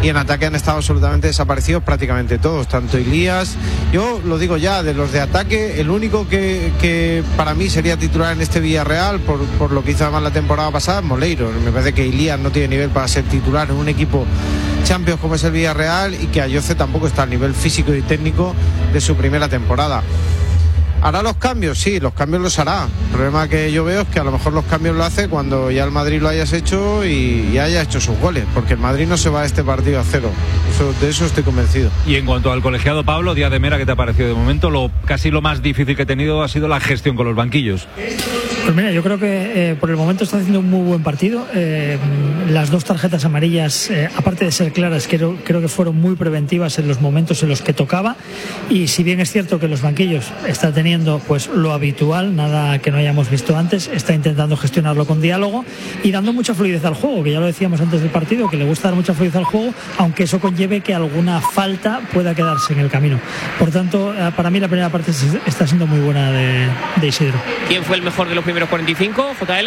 y en ataque han estado absolutamente desaparecidos prácticamente todos, tanto Ilías, yo lo digo ya, de los de ataque, el único que para mí sería titular en este Villarreal, por lo que hizo además la temporada pasada, es Moleiro. Me parece que Ilías no tiene nivel para ser titular en un equipo Champions como es el Villarreal, y que Ayoce tampoco está al nivel físico y técnico de su primera temporada. ¿Hará los cambios? Sí, los cambios los hará. El problema que yo veo es que a lo mejor los cambios lo hace cuando ya el Madrid lo hayas hecho y haya hecho sus goles, porque el Madrid no se va a este partido a cero. De eso estoy convencido. Y en cuanto al colegiado, Pablo, Díaz de Mera, ¿qué te ha parecido de momento? Casi lo más difícil que he tenido ha sido la gestión con los banquillos. Pues mira, yo creo que por el momento está haciendo un muy buen partido. Las 2 tarjetas amarillas, aparte de ser claras, creo que fueron muy preventivas en los momentos en los que tocaba. Y si bien es cierto que los banquillos está teniendo pues lo habitual, nada que no hayamos visto antes, está intentando gestionarlo con diálogo y dando mucha fluidez al juego, que ya lo decíamos antes del partido, que le gusta dar mucha fluidez al juego, aunque eso conlleve que alguna falta pueda quedarse en el camino. Por tanto, para mí la primera parte está siendo muy buena de Isidro. ¿Quién fue el mejor de los primeros 45, JL?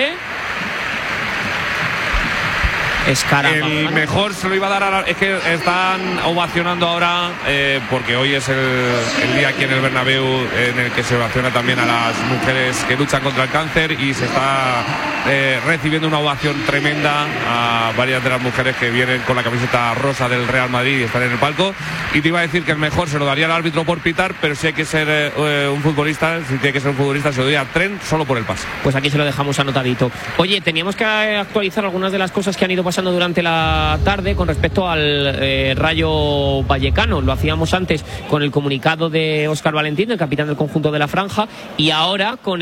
El mejor se lo iba a dar es que están ovacionando ahora porque hoy es el día aquí en el Bernabéu en el que se ovaciona también a las mujeres que luchan contra el cáncer, y se está recibiendo una ovación tremenda a varias de las mujeres que vienen con la camiseta rosa del Real Madrid y están en el palco. Y te iba a decir que el mejor se lo daría al árbitro por pitar, pero si hay que ser un futbolista, si tiene que ser un futbolista, se lo daría a Trent solo por el pase. Pues aquí se lo dejamos anotadito. Oye, teníamos que actualizar algunas de las cosas que han ido pasando durante la tarde con respecto al Rayo Vallecano. Lo hacíamos antes con el comunicado de Óscar Valentín, el capitán del conjunto de la Franja, y ahora con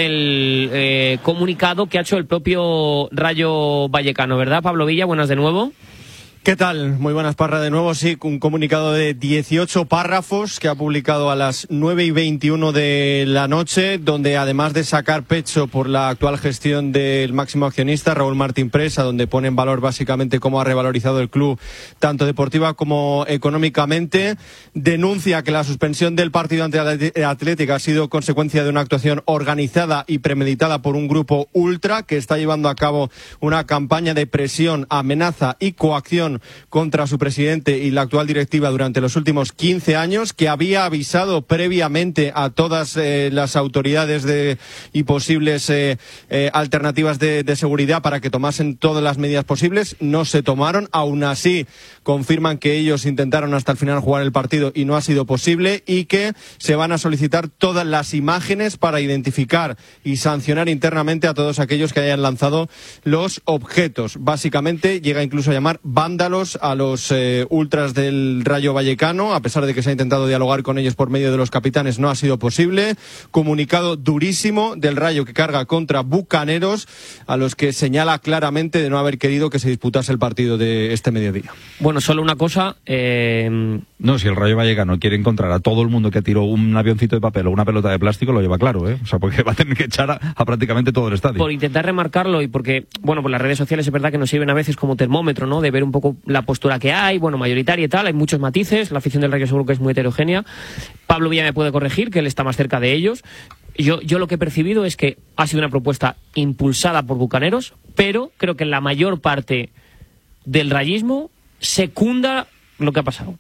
el comunicado que ha hecho el propio Rayo Vallecano, ¿verdad, Pablo Villa? Buenas de nuevo. ¿Qué tal? Muy buenas, Parra, de nuevo. Sí, un comunicado de 18 párrafos que ha publicado a las 9:21 de la noche, donde además de sacar pecho por la actual gestión del máximo accionista, Raúl Martín Presa, donde pone en valor básicamente cómo ha revalorizado el club, tanto deportiva como económicamente, denuncia que la suspensión del partido ante Atlético ha sido consecuencia de una actuación organizada y premeditada por un grupo ultra que está llevando a cabo una campaña de presión, amenaza y coacción contra su presidente y la actual directiva durante los últimos 15 años, que había avisado previamente a todas las autoridades y posibles alternativas de seguridad para que tomasen todas las medidas posibles. No se tomaron. Aún así confirman que ellos intentaron hasta el final jugar el partido y no ha sido posible, y que se van a solicitar todas las imágenes para identificar y sancionar internamente a todos aquellos que hayan lanzado los objetos. Básicamente llega incluso a llamar vándalos a los ultras del Rayo Vallecano. A pesar de que se ha intentado dialogar con ellos por medio de los capitanes, no ha sido posible. Comunicado durísimo del Rayo que carga contra Bucaneros, a los que señala claramente de no haber querido que se disputase el partido de este mediodía. Bueno, solo una cosa. No, si el Rayo Vallecano quiere encontrar a todo el mundo que tiró un avioncito de papel o una pelota de plástico, lo lleva claro, ¿eh? O sea, porque va a tener que echar a prácticamente todo el estadio. Por intentar remarcarlo, y porque, bueno, pues las redes sociales es verdad que nos sirven a veces como termómetro, ¿no? De ver un poco la postura que hay, bueno, mayoritaria y tal, hay muchos matices, la afición del Rayo seguro que es muy heterogénea. Pablo Villa me puede corregir, que él está más cerca de ellos. Yo lo que he percibido es que ha sido una propuesta impulsada por Bucaneros, pero creo que la mayor parte del rayismo secunda lo que ha pasado.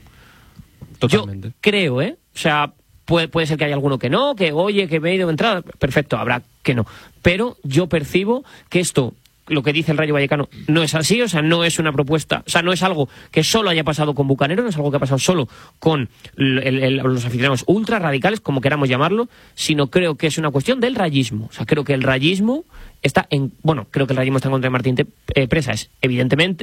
Totalmente. Yo creo, o sea, puede ser que haya alguno que no, que oye, que me he ido de entrada, perfecto, habrá que no. Pero yo percibo que esto, lo que dice el Rayo Vallecano, no es así, o sea, no es una propuesta, o sea, no es algo que solo haya pasado con Bucaneros, no es algo que ha pasado solo con los aficionados ultra radicales, como queramos llamarlo, sino creo que es una cuestión del rayismo. O sea, creo que el rayismo está en contra de Martín Presa, es evidentemente,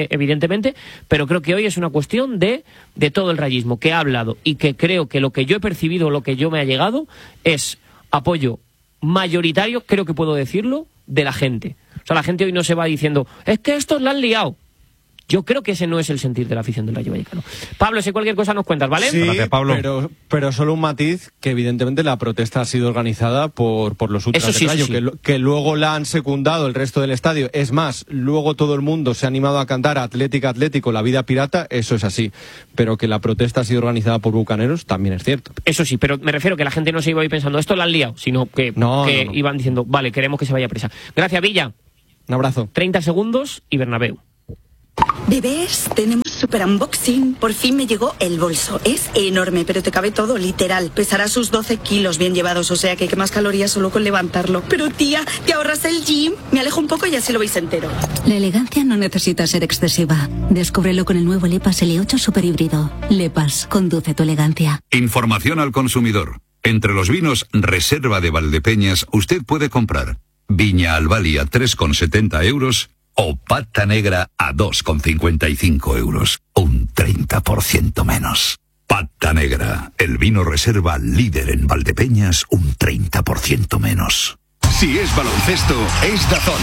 pero creo que hoy es una cuestión de todo el rayismo que ha hablado, y que creo que lo que yo he percibido, lo que yo me ha llegado, es apoyo mayoritario, creo que puedo decirlo, de la gente. O sea, la gente hoy no se va diciendo, es que estos la han liado. Yo creo que ese no es el sentir de la afición del Rayo Vallecano. Pablo, si cualquier cosa nos cuentas, ¿vale? Sí, gracias, Pablo. Pero solo un matiz, que evidentemente la protesta ha sido organizada por los ultras del Rayo, sí. Que luego la han secundado el resto del estadio. Es más, luego todo el mundo se ha animado a cantar Atlético, la vida pirata, eso es así. Pero que la protesta ha sido organizada por Bucaneros también es cierto. Eso sí, pero me refiero que la gente no se iba ahí pensando, esto la han liado, sino que iban diciendo, vale, queremos que se vaya presa. Gracias, Villa. Un abrazo. 30 segundos y Bernabéu. Bebés, tenemos super unboxing. Por fin me llegó el bolso. Es enorme, pero te cabe todo, literal. Pesará sus 12 kilos bien llevados, o sea que quemas calorías solo con levantarlo. Pero tía, te ahorras el gym. Me alejo un poco y así lo veis entero. La elegancia no necesita ser excesiva. Descúbrelo con el nuevo Lepas L8 Super Híbrido. Lepas, conduce tu elegancia. Información al consumidor. Entre los vinos Reserva de Valdepeñas usted puede comprar Viña Albali a 3,70 euros o Pata Negra a 2,55 euros. Un 30% menos. Pata Negra, el vino reserva líder en Valdepeñas, un 30% menos. Si es baloncesto, es DAZN.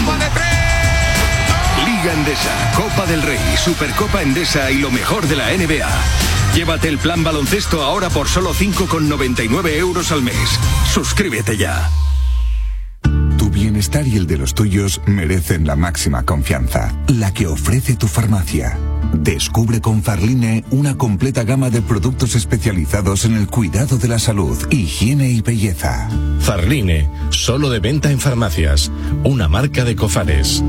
Liga Endesa, Copa del Rey, Supercopa Endesa y lo mejor de la NBA. Llévate el plan baloncesto ahora por solo 5,99 euros al mes. Suscríbete ya. Tu bienestar y el de los tuyos merecen la máxima confianza, la que ofrece tu farmacia. Descubre con Farline una completa gama de productos especializados en el cuidado de la salud, higiene y belleza. Farline, solo de venta en farmacias, una marca de Cofares.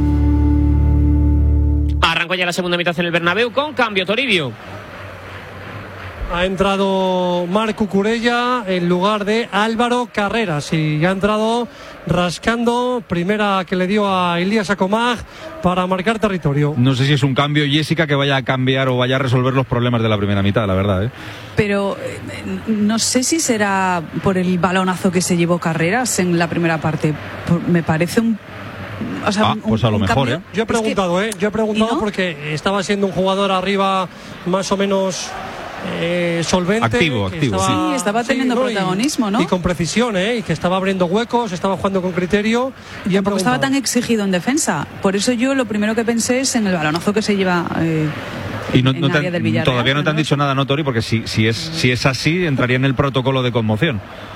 Arrancó ya la segunda mitad en el Bernabéu con cambio, Toribio. Ha entrado Marc Cucurella en lugar de Álvaro Carreras y ha entrado rascando, primera que le dio a Ilías Acomag para marcar territorio. No sé si es un cambio, Jessica, que vaya a cambiar o vaya a resolver los problemas de la primera mitad, la verdad, ¿eh? Pero no sé si será por el balonazo que se llevó Carreras en la primera parte. Me parece un... O sea, pues a lo mejor, cambio. Yo he preguntado, yo he preguntado porque estaba siendo un jugador arriba más o menos... solvente, activo, sí, estaba teniendo protagonismo, ¿no? Y con precisión, y que estaba abriendo huecos, estaba jugando con criterio y tampoco estaba tan exigido en defensa. Por eso yo lo primero que pensé es en el balonazo que se lleva y no, en el área del Villarreal. Todavía no te han dicho nada, ¿no, Tori? Porque si es así, entraría en el protocolo de conmoción.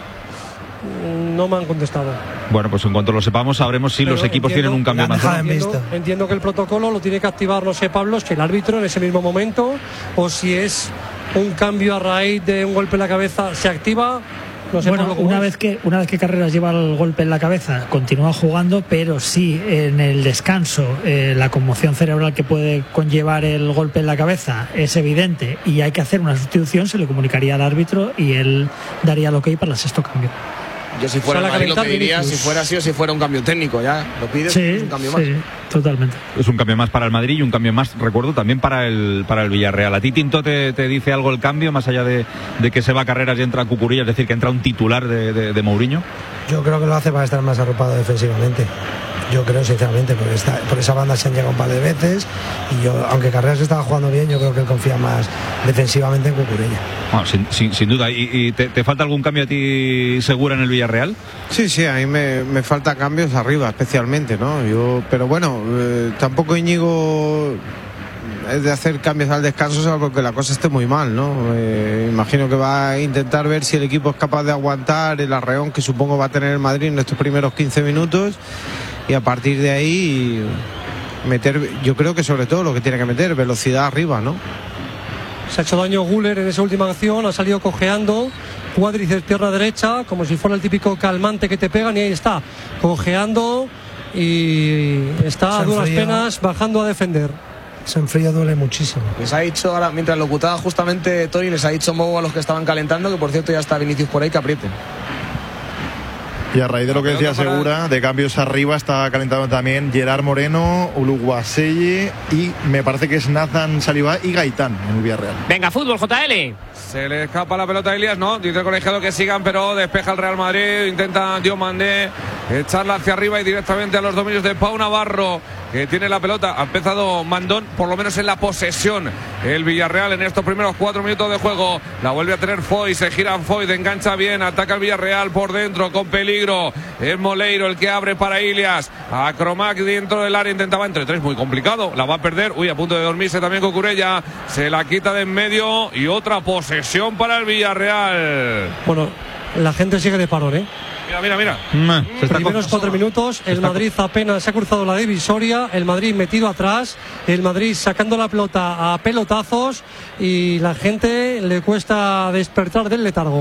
No me han contestado. Bueno, pues en cuanto lo sepamos sabremos si los equipos tienen un cambio más. Entiendo que el protocolo lo tiene que activar, no sé, Pablo, es que el árbitro en ese mismo momento, o si es un cambio a raíz de un golpe en la cabeza, se activa. No sé, bueno, una vez que Carreras lleva el golpe en la cabeza, continúa jugando, pero sí en el descanso la conmoción cerebral que puede conllevar el golpe en la cabeza es evidente y hay que hacer una sustitución, se le comunicaría al árbitro y él daría el ok para el sexto cambio. Yo si fuera Madrid lo pediría, si fuera así o si fuera un cambio técnico, ya lo pides, sí, es un cambio más. Sí, totalmente. Es un cambio más para el Madrid y un cambio más, recuerdo, también para el Villarreal. ¿A ti, Tinto, te dice algo el cambio, más allá de que se va Carreras y entra Cucurella, es decir, que entra un titular de Mourinho? Yo creo que lo hace para estar más arropado defensivamente. Yo creo, sinceramente, porque por esa banda se han llegado un par de veces y yo, aunque Carreras estaba jugando bien, yo creo que él confía más defensivamente en Cucurella. Bueno, sin duda. ¿Y te falta algún cambio a ti, Segura, en el Villarreal? Sí, a mí me falta cambios arriba, especialmente, ¿no? Pero bueno, tampoco Íñigo es de hacer cambios al descanso, salvo que la cosa esté muy mal, ¿no? Imagino que va a intentar ver si el equipo es capaz de aguantar el arreón que supongo va a tener el Madrid en estos primeros 15 minutos y a partir de ahí meter, yo creo que sobre todo lo que tiene que meter, velocidad arriba, ¿no? Se ha hecho daño Güler en esa última acción, ha salido cojeando, cuádriceps pierna derecha, como si fuera el típico calmante que te pegan y ahí está, cojeando y está a duras penas bajando a defender. Se enfría, duele muchísimo. Les ha dicho ahora, mientras locutaba justamente Tori, les ha dicho Mou a los que estaban calentando, que por cierto ya está Vinicius por ahí, que aprieten. Y a raíz de lo que decía Segura, de cambios arriba, está calentando también Gerard Moreno, Uluguaselle y me parece que es Nathan Salibá y Gaitán en el Villarreal. Venga, fútbol, JL. Se le escapa la pelota a Elías, no, dice el colegiado que sigan, pero despeja el Real Madrid, intenta Diomandé echarla hacia arriba y directamente a los dominios de Pau Navarro, que tiene la pelota. Ha empezado Mandón, por lo menos en la posesión, el Villarreal en estos primeros 4 minutos de juego. La vuelve a tener Foy, se gira Foy, engancha bien, ataca el Villarreal por dentro con peligro. Es Moleiro el que abre para Ilias. A Cromac dentro del área, intentaba entre tres, muy complicado, la va a perder. Uy, a punto de dormirse también Cucurella, se la quita de en medio y otra posesión para el Villarreal. Bueno, la gente sigue de parón, Mira. Primeros 4 minutos, el Madrid apenas se ha cruzado la divisoria, el Madrid metido atrás, el Madrid sacando la pelota a pelotazos y la gente le cuesta despertar del letargo.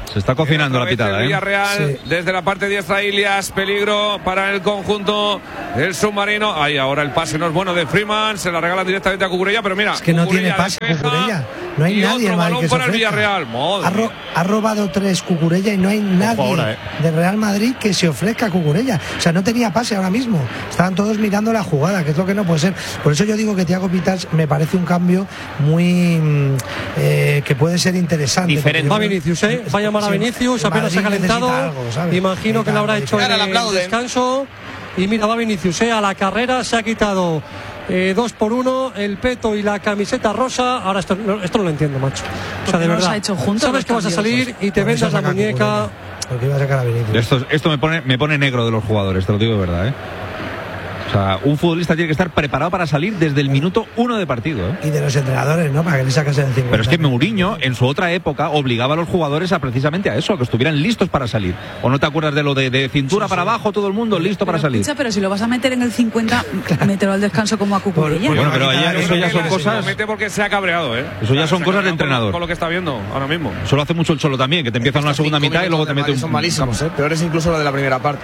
Se está cocinando la pitada, Villarreal, desde la parte diestra, Ilias, peligro para el conjunto del submarino. Ahí ahora el pase no es bueno de Freeman, se la regalan directamente a Cucurella, pero mira, es que no tiene pase Cucurella. No hay nadie más que para el Villarreal. Ha robado 3 Cucurella y no hay nadie ahora, del Real Madrid que se ofrezca a Cucurella. O sea, no tenía pase ahora mismo. Estaban todos mirando la jugada, que es lo que no puede ser. Por eso yo digo que Thiago Pitach me parece un cambio muy que puede ser interesante. Diferente. Va Vinicius, va a llamar a Vinicius, apenas se ha calentado. Imagino que lo habrá hecho en el descanso. Y mira, va Vinicius a la carrera, se ha quitado 2 por 1 el peto y la camiseta rosa. Ahora esto no lo entiendo, macho. O sea, de verdad, sabes que vas a salir y te vendas la muñeca. Porque iba a sacar a Vinicius. Esto me pone negro de los jugadores, te lo digo de verdad, O sea, un futbolista tiene que estar preparado para salir desde el minuto 1 de partido. Y de los entrenadores, ¿no? Para que le sacasen el 50. Pero es que Mourinho, en su otra época, obligaba a los jugadores a precisamente a eso, a que estuvieran listos para salir. ¿O no te acuerdas de lo de cintura para abajo, todo el mundo listo para salir? Escucha, pero si lo vas a meter en el 50, mételo al descanso como a Cucurella. Bueno, pero eso ya son cosas... Lo mete porque se ha cabreado, Eso ya son cosas de entrenador. Con lo que está viendo ahora mismo. Eso lo hace mucho el Cholo también, que te empieza en una segunda mitad y luego te mete un... Son malísimos, peores incluso lo de la primera parte.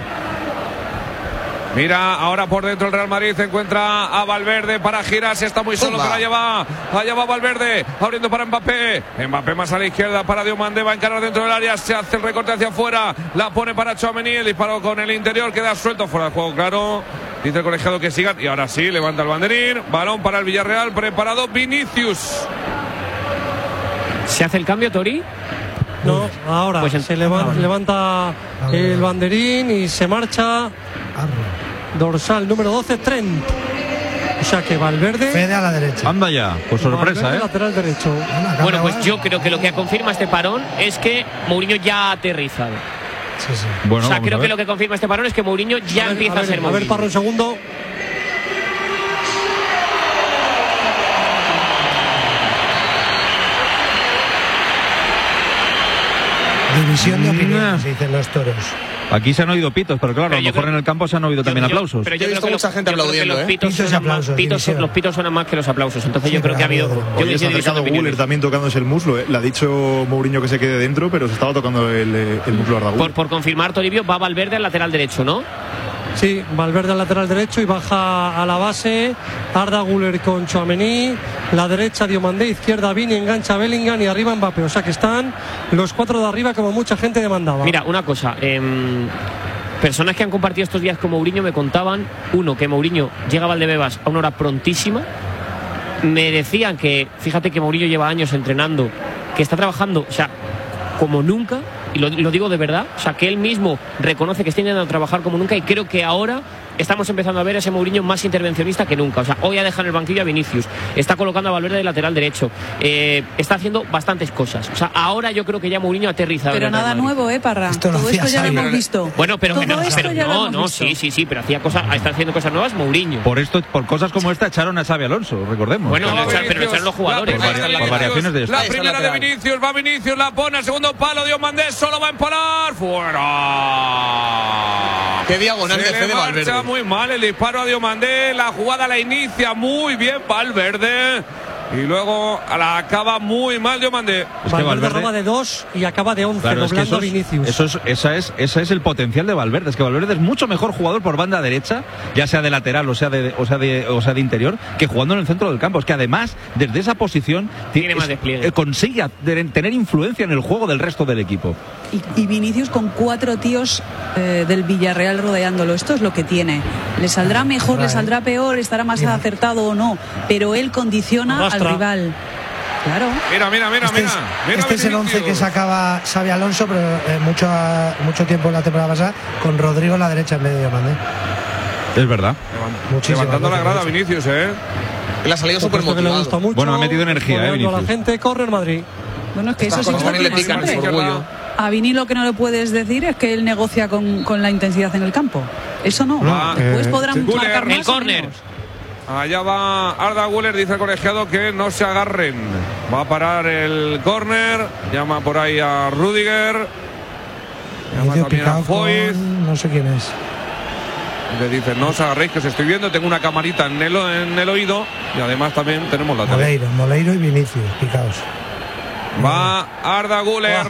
Mira, ahora por dentro el Real Madrid se encuentra a Valverde para girarse, está muy solo, que la lleva Valverde, abriendo para Mbappé más a la izquierda para Diomandé, va a encarar dentro del área, se hace el recorte hacia afuera, la pone para Tchouaméni, el disparo con el interior, queda suelto fuera de juego, claro, dice el colegiado que sigan, y ahora sí, levanta el banderín, balón para el Villarreal, preparado Vinicius. ¿Se hace el cambio, Tori? No, ahora pues se levanta el banderín y se marcha. Dorsal número 12, Trent. O sea que Valverde. Fede a la derecha. Anda ya, pues sorpresa, Valverde, lateral derecho. Bueno, pues yo creo que lo que confirma este parón es que Mourinho ya ha aterrizado. Sí. Bueno, o sea, creo que lo que confirma este parón es que Mourinho ya empieza a ser Mourinho. A ver, Parro, un segundo. División de opiniones, dicen los toros. Aquí se han oído pitos, pero claro, a lo mejor en el campo se han oído también aplausos. Pero yo he visto mucha gente aplaudiendo, los pitos suenan más que los aplausos. Entonces yo creo que ha habido... Hoy se ha acercado Guller también tocándose el muslo. Le ha dicho Mourinho que se quede dentro, pero se estaba tocando el muslo a Arda Güler. Por confirmar, Toribio, va Valverde al lateral derecho, ¿no? Sí, Valverde al lateral derecho y baja a la base Arda Güler con Tchouaméni, la derecha Diomandé, izquierda Vini, engancha Bellingham y arriba Mbappé. O sea que están los 4 de arriba como mucha gente demandaba. Mira, una cosa, personas que han compartido estos días con Mourinho me contaban, uno, que Mourinho llega a Valdebebas a una hora prontísima. Me decían que, fíjate que Mourinho lleva años entrenando, que está trabajando, o sea, como nunca. Y lo digo de verdad, o sea, que él mismo reconoce que está intentando trabajar como nunca, y creo que ahora estamos empezando a ver a ese Mourinho más intervencionista que nunca. O sea, hoy ha dejado en el banquillo a Vinicius, está colocando a Valverde de lateral derecho, está haciendo bastantes cosas. O sea, ahora yo creo que ya Mourinho ha aterrizado. Pero nada nuevo, Parra. Todo esto ya lo hemos visto. Bueno, pero sí, pero hacía cosas, está haciendo cosas nuevas Mourinho. Por cosas como esta echaron a Xabi Alonso, recordemos. Bueno, pero echaron los jugadores. Por variaciones de esto. La primera de Vinicius, va Vinicius, la pone al segundo palo, Diomandé solo va a empalar, fuera. Qué diagonal de Fede Valverde. Muy mal el disparo a Diomandé, la jugada la inicia muy bien Valverde y luego la acaba muy mal Diomandé. Valverde roba de 2 y acaba de 11, claro, doblando a Vinicius. Ese es el potencial de Valverde. Es que Valverde es mucho mejor jugador por banda derecha, ya sea de lateral o sea de interior, que jugando en el centro del campo. Es que además, desde esa posición tiene más despliegue, consigue tener influencia en el juego del resto del equipo. Y Vinicius con 4 tíos del Villarreal rodeándolo. Esto es lo que tiene. Le saldrá mejor, le saldrá peor, estará más acertado o no, pero él condiciona al rival. Claro. Mira. Este es el 11 que sacaba Xabi Alonso, pero mucho tiempo en la temporada pasada, con Rodrigo en la derecha en medio de Diomandé. Es verdad. Levantando la grada Vinicius, Él ha salido súper motivado. Bueno, ha metido energía, Vinicius. La gente corre en Madrid. Bueno, es que eso sí le pican su orgullo. A Vini lo que no le puedes decir es que él negocia con la intensidad en el campo. Eso no. Después podrán marcar más. El córner. Allá va Arda Güler, dice el colegiado que no se agarren. Va a parar el córner. Llama por ahí a Rudiger. Llama también a Foyt. No sé quién es. Le dice, no os agarréis que os estoy viendo. Tengo una camarita en el oído. Y además también tenemos la tele. Moleiro y Vinicius, picaos. Va Arda Güler.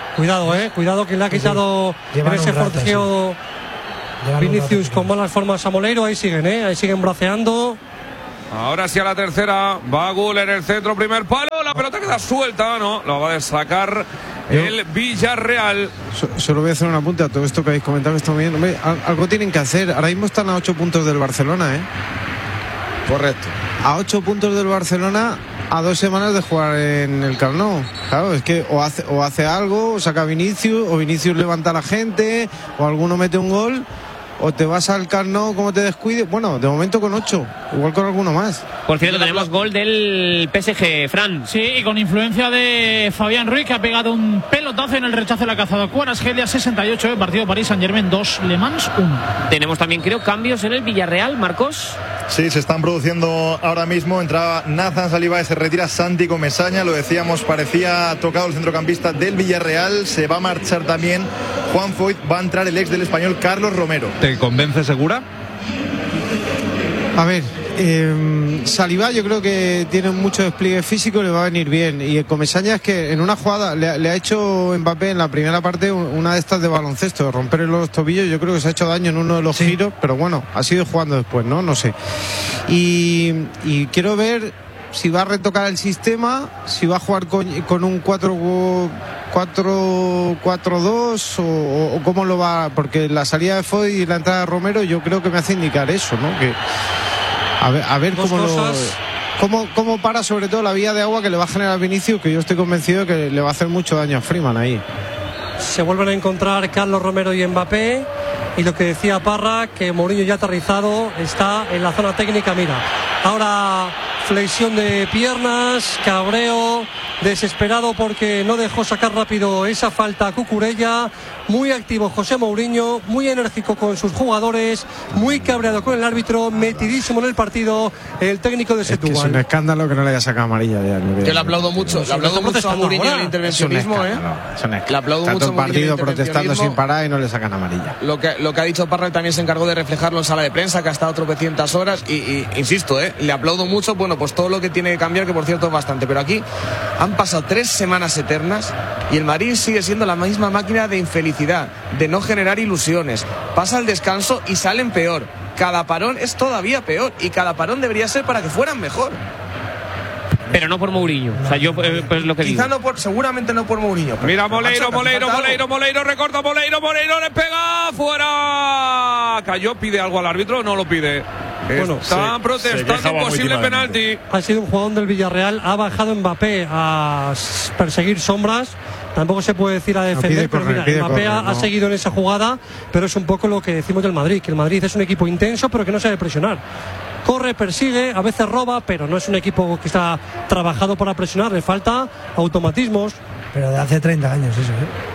Cuidado que le ha quitado en ese forcejeo Vinicius con malas formas a Moleiro. Ahí siguen braceando. Ahora sí a la tercera, va Güler, el centro, primer palo, la pelota queda suelta, no, lo va a sacar el Villarreal. Solo voy a hacer un apunte a todo esto que habéis comentado, que está bien. Hombre, algo tienen que hacer, ahora mismo están a 8 puntos del Barcelona, Correcto. A 8 puntos del Barcelona, a 2 semanas de jugar en el Camp Nou. Claro, es que o hace algo, o saca Vinicius, o Vinicius levanta a la gente, o alguno mete un gol, o te vas al Camp Nou como te descuides. Bueno, de momento con 8, igual con alguno más. Por cierto, tenemos gol del PSG, Fran. Sí, y con influencia de Fabián Ruiz, que ha pegado un pelotazo en el rechazo de la cazada. Kvaratskhelia 68, partido París Saint-Germain 2, Le Mans 1. Tenemos también, creo, cambios en el Villarreal, Marcos. Sí, se están produciendo ahora mismo. Entraba Nathan Saliba, se retira Santi Comesaña. Lo decíamos, parecía tocado el centrocampista del Villarreal. Se va a marchar también Juan Foyt. Va a entrar el ex del Español, Carlos Romero. ¿Te convence Segura? A ver, Saliba yo creo que tiene mucho despliegue físico, le va a venir bien. Y el Comesaña es que en una jugada le ha hecho Mbappé en la primera parte una de estas de baloncesto, de romper los tobillos. Yo creo que se ha hecho daño en uno de los giros, pero bueno, ha sido jugando después, no sé. Y quiero ver si va a retocar el sistema, si va a jugar con un 4-4-2 o cómo lo va, porque la salida de Foy y la entrada de Romero yo creo que me hace indicar eso, ¿no? Que a ver cómo para sobre todo la vía de agua que le va a generar Vinicius, que yo estoy convencido de que le va a hacer mucho daño a Freeman ahí. Se vuelven a encontrar Carlos Romero y Mbappé, y lo que decía Parra, que Mourinho ya aterrizado, está en la zona técnica. Mira, ahora flexión de piernas, cabreo, desesperado porque no dejó sacar rápido esa falta a Cucurella. Muy activo José Mourinho, muy enérgico con sus jugadores, muy cabreado con el árbitro, metidísimo en el partido el técnico de Setúbal. Es un escándalo que no le haya sacado amarilla ya. Yo le aplaudo mucho, a Mourinho en el intervencionismo, Le aplaudo mucho todo el partido protestando sin parar y no le sacan amarilla. Lo que ha dicho Parra también se encargó de reflejarlo en sala de prensa, que ha estado tropecientas horas y insisto, le aplaudo mucho, pues todo lo que tiene que cambiar, que por cierto es bastante, pero aquí han pasado 3 semanas eternas y el Madrid sigue siendo la misma máquina de infelicidad, de no generar ilusiones. Pasa el descanso y salen peor. Cada parón es todavía peor y cada parón debería ser para que fueran mejor. Pero no por Mourinho. O sea, yo pues lo que quizá digo. Seguramente no por Mourinho. Mira, Moleiro, recorta Moleiro, le pega fuera. Cayó, pide algo al árbitro, no lo pide. Bueno, están protestando un posible penalti. Ha sido un jugador del Villarreal, ha bajado Mbappé a perseguir sombras. Tampoco se puede decir a defender, pero mira, Mbappé ha seguido en esa jugada, pero es un poco lo que decimos del Madrid, que el Madrid es un equipo intenso, pero que no sabe presionar. Corre, persigue, a veces roba, pero no es un equipo que está trabajado para presionar, le falta automatismos. Pero de hace 30 años eso,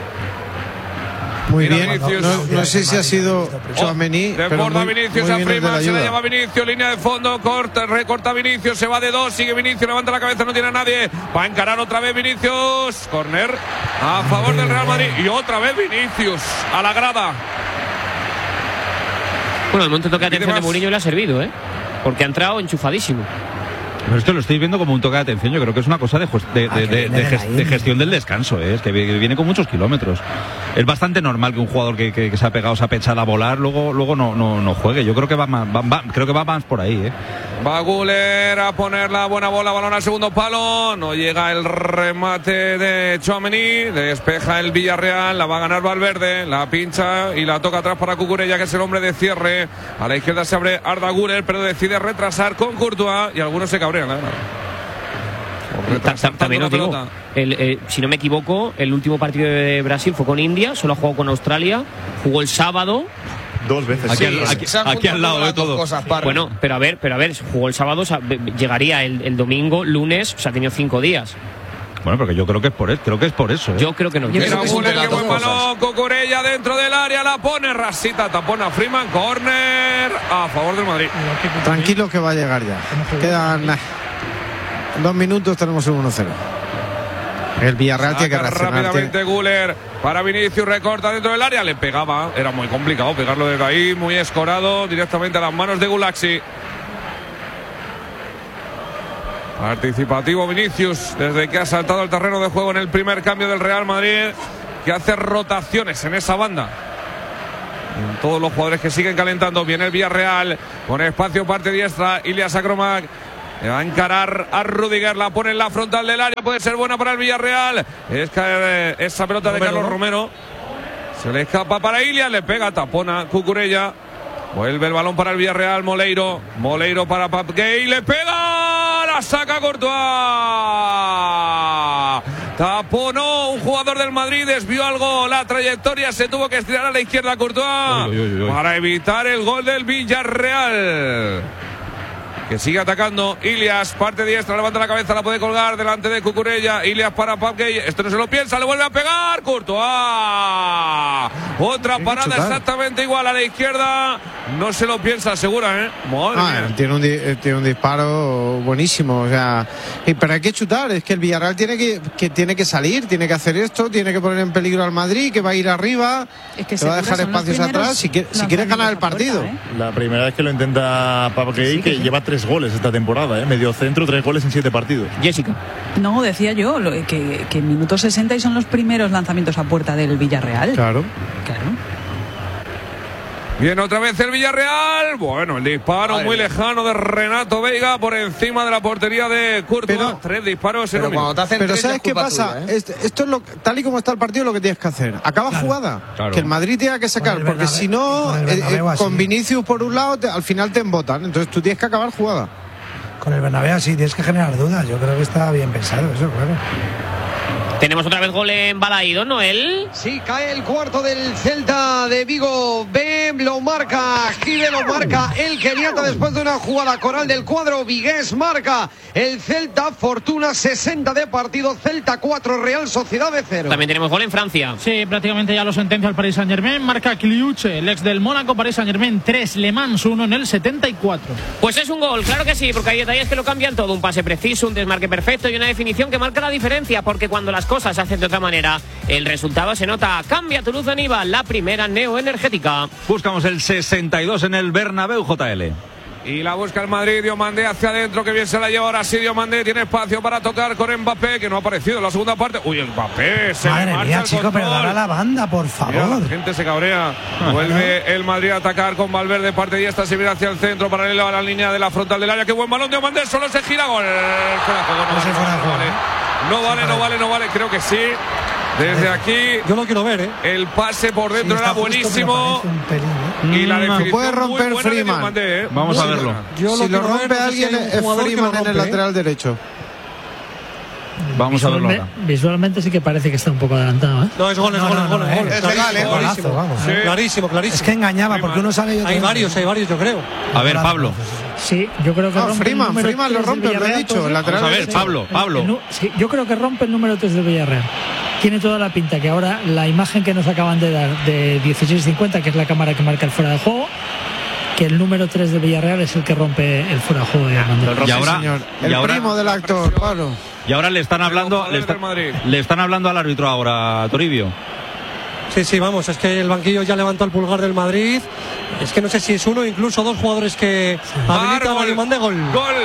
Muy bien, no sé si ha sido Tchouaméni, pero muy Vinicius a bien Freeman, se la ayuda. lleva Vinicius, línea de fondo, recorta Vinicius, se va de 2, sigue Vinicius, levanta la cabeza, no tiene a nadie, va a encarar otra vez Vinicius, córner a favor del Real Madrid y otra vez Vinicius a la grada. Bueno, el momento de toque de atención de Mourinho le ha servido, porque ha entrado enchufadísimo. Pero esto lo estáis viendo como un toque de atención. Yo creo que es una cosa de gestión del descanso, es que viene con muchos kilómetros. Es bastante normal que un jugador que se ha pegado, se ha pechado a volar, luego no juegue. Yo creo que va más por ahí. Va Güler a poner la buena bola, balón al segundo palo, no llega el remate de Tchouaméni, despeja el Villarreal, la va a ganar Valverde, la pincha y la toca atrás para Cucurella, que es el hombre de cierre. A la izquierda se abre Arda Güler, pero decide retrasar con Courtois y algunos se cabrean. También os digo, si no me equivoco, el último partido de Brasil fue con India, solo ha jugado con Australia, jugó el sábado. 2 veces. Aquí al lado de todo. Bueno, pero a ver, jugó el sábado, o sea, llegaría el domingo, lunes, o sea, ha tenido 5 días. Bueno, porque yo creo que es por eso. Yo creo que no. Mira, Güler, que buen balón, Cucurella dentro del área, la pone, rasita, tapona Freeman, córner a favor del Madrid. Tranquilo que va a llegar ya. Quedan 2 minutos, tenemos un 1-0. El Villarreal tiene que reaccionar. Rápidamente Güler para Vinicius, recorta dentro del área, le pegaba, era muy complicado pegarlo desde ahí, muy escorado, directamente a las manos de Gulaxi. Participativo Vinicius, desde que ha saltado el terreno de juego en el primer cambio del Real Madrid. que hace rotaciones en esa banda. En todos los jugadores que siguen calentando. Viene el Villarreal con espacio parte diestra. Ilias Akromak va a encarar a Rudiger, la pone en la frontal del área, puede ser buena para el Villarreal. Es esa pelota de Carlos Romero. Se le escapa para Ilias, le pega, tapona Cucurella. Vuelve el balón para el Villarreal, Moleiro para Pape Gueye, le pega, la saca Courtois. Taponó un jugador del Madrid, desvió algo la trayectoria, se tuvo que estirar a la izquierda Courtois para evitar el gol del Villarreal. Que sigue atacando Ilias, parte diestra, levanta la cabeza, la puede colgar delante de Cucurella. Ilias para Pape Gueye, esto no se lo piensa, le vuelve a pegar Courtois. Otra parada exactamente igual a la izquierda, no se lo piensa, segura, Madre mía. Tiene un disparo buenísimo, o sea, pero hay que chutar, es que el Villarreal tiene que salir, tiene que hacer esto, tiene que poner en peligro al Madrid, que va a ir arriba, es que va a dejar espacios atrás si quiere ganar el partido. La primera vez que lo intenta Pape Gueye, que lleva 3 goles esta temporada, medio centro, 3 goles en 7 partidos. Jessica. No, decía yo que en minutos 60 y son los primeros lanzamientos a puerta del Villarreal. Claro. Viene otra vez el Villarreal. Bueno, el disparo muy lejano de Renato Veiga por encima de la portería de Courtois. 3 disparos en un minuto. Pero ¿sabes qué pasa? Esto es tal y como está el partido, lo que tienes que hacer. Acaba jugada. Claro. Que el Madrid tenga que sacar, porque si no, con Vinicius por un lado, al final te embotan. Entonces tú tienes que acabar jugada. Con el Bernabéu sí, tienes que generar dudas. Yo creo que está bien pensado eso, claro. Tenemos otra vez gol en Balaído, Noel. Sí, cae el cuarto del Celta de Vigo. Lo marca Gide, lo marca el keniata después de una jugada coral del cuadro vigués. Marca el Celta, Fortuna 60 de partido, Celta 4, Real Sociedad de 0. También tenemos gol en Francia. Sí, prácticamente ya lo sentencia el Paris Saint-Germain. Marca Kliuche, el ex del Mónaco. Paris Saint-Germain 3, Le Mans 1 en el 74. Pues es un gol, claro que sí, porque hay detalles que lo cambian todo. Un pase preciso, un desmarque perfecto y una definición que marca la diferencia, porque cuando las cosas se hacen de otra manera, el resultado se nota. Cambia Toulouse-Niva, la primera neoenergética. Buscamos el 62 en el Bernabéu, JL. Y la busca el Madrid, Diomandé hacia adentro, que bien se la lleva ahora sí Diomandé, tiene espacio para tocar con Mbappé, que no ha aparecido en la segunda parte. Uy, Mbappé, se Madre le marcha mía, el chico, control. pero dale a la banda, por favor. Mira, la gente se cabrea. Vuelve el Madrid a atacar con Valverde, parte diestra, se viene hacia el centro, paralelo a la línea de la frontal del área. Qué buen balón, Diomandé, solo se gira, gol. No vale, creo que sí. Desde aquí, yo lo quiero ver, el pase por dentro era buenísimo. Y la definición puede romper muy buena Freeman. Diomandé, Vamos a verlo. Si lo rompe alguien, es Freeman en el lateral derecho. Vamos a verlo ahora. Visualmente sí que parece que está un poco adelantado, No, es gol. Es legal, Clarísimo. Es que engañaba, porque uno sale y otro hay varios, yo creo. A ver, Pablo. Sí, yo creo que rompe Freeman lo rompe, lo he dicho. Vamos a ver, Pablo. Sí, yo creo que rompe el número 3 del Villarreal. Tiene toda la pinta que ahora la imagen que nos acaban de dar de 16:50, que es la cámara que marca el fuera de juego, que el número 3 de Villarreal es el que rompe el fuera de juego de Armando. Y ahora, el primo del actor, Pablo. Y ahora le están hablando al árbitro ahora, Toribio. Sí, vamos, es que el banquillo ya levantó el pulgar del Madrid. Es que no sé si es uno o incluso dos jugadores que habilitan a Diomandé. Gol. Gol.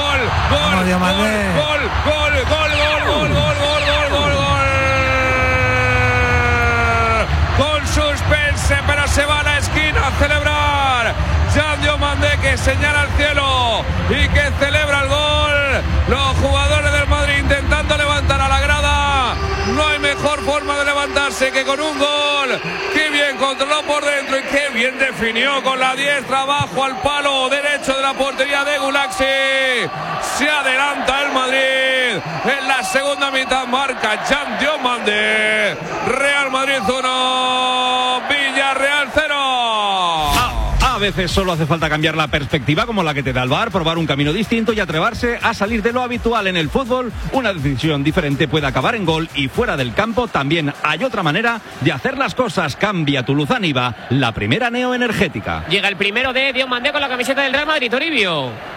Con suspense, pero se va a la esquina a celebrar. Jan Diomandé, que señala al cielo y que celebra el gol. Los jugadores del Madrid intentando levantar a la grada. No hay mejor forma de levantarse que con un gol. Qué bien controló por dentro y qué bien definió con la diestra abajo al palo derecho de la portería de Gulaxi. Se adelanta el Madrid. En la segunda mitad marca Jan Diomandé. Real Madrid 1, Villarreal 0. A veces solo hace falta cambiar la perspectiva, como la que te da el VAR, probar un camino distinto y atreverse a salir de lo habitual en el fútbol. Una decisión diferente puede acabar en gol, y fuera del campo también hay otra manera de hacer las cosas. Cambia Toulouse-Niva, la primera neoenergética. Llega el primero de Diomandé con la camiseta del Real Madrid, Toribio.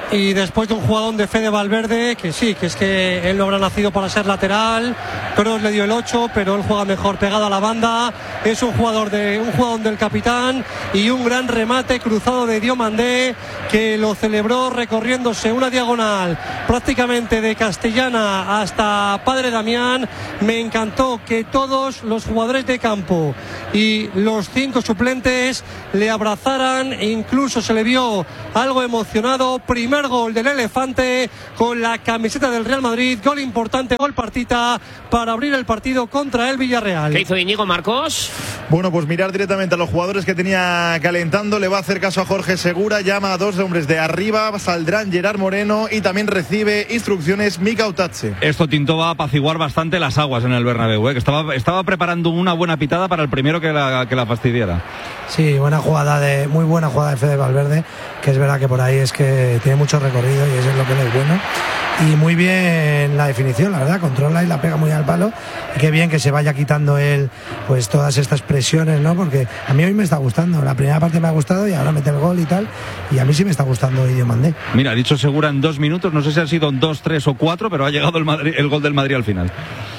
Y después de un jugador de Fede Valverde, que sí, que es que él no habrá nacido para ser lateral. Kroos le dio el 8, pero él juega mejor pegado a la banda. Es un jugador del capitán, y un gran remate cruzado de Diomandé, que lo celebró recorriéndose una diagonal prácticamente de Castellana hasta Padre Damián. Me encantó que todos los jugadores de campo y los 5 suplentes le abrazaran, incluso se le vio algo emocionado. Primer gol del elefante con la camiseta del Real Madrid, gol importante, gol partita para abrir el partido contra el Villarreal. ¿Qué hizo Íñigo, Marcos? Bueno, pues mirar directamente a los jugadores que tenía calentando. Le va a hacer caso a Jorge Segura, llama a 2 hombres de arriba, saldrán Gerard Moreno y también recibe instrucciones Mika Otatze. Esto tintó va a apaciguar bastante las aguas en el Bernabéu, que estaba preparando una buena pitada para el primero que la fastidiara. Sí, muy buena jugada de Fede Valverde, que es verdad que por ahí es que tiene mucho recorrido y eso es lo que le es bueno. Y muy bien la definición, la verdad, controla y la pega muy al palo. Y qué bien que se vaya quitando él pues todas estas presiones, ¿no? Porque a mí hoy me está gustando. La primera parte me ha gustado y ahora mete el gol y tal. Y a mí sí me está gustando Diomandé. Mira, ha dicho Segura en 2 minutos, no sé si han sido en 2, 3 o 4, pero ha llegado el gol del Madrid al final.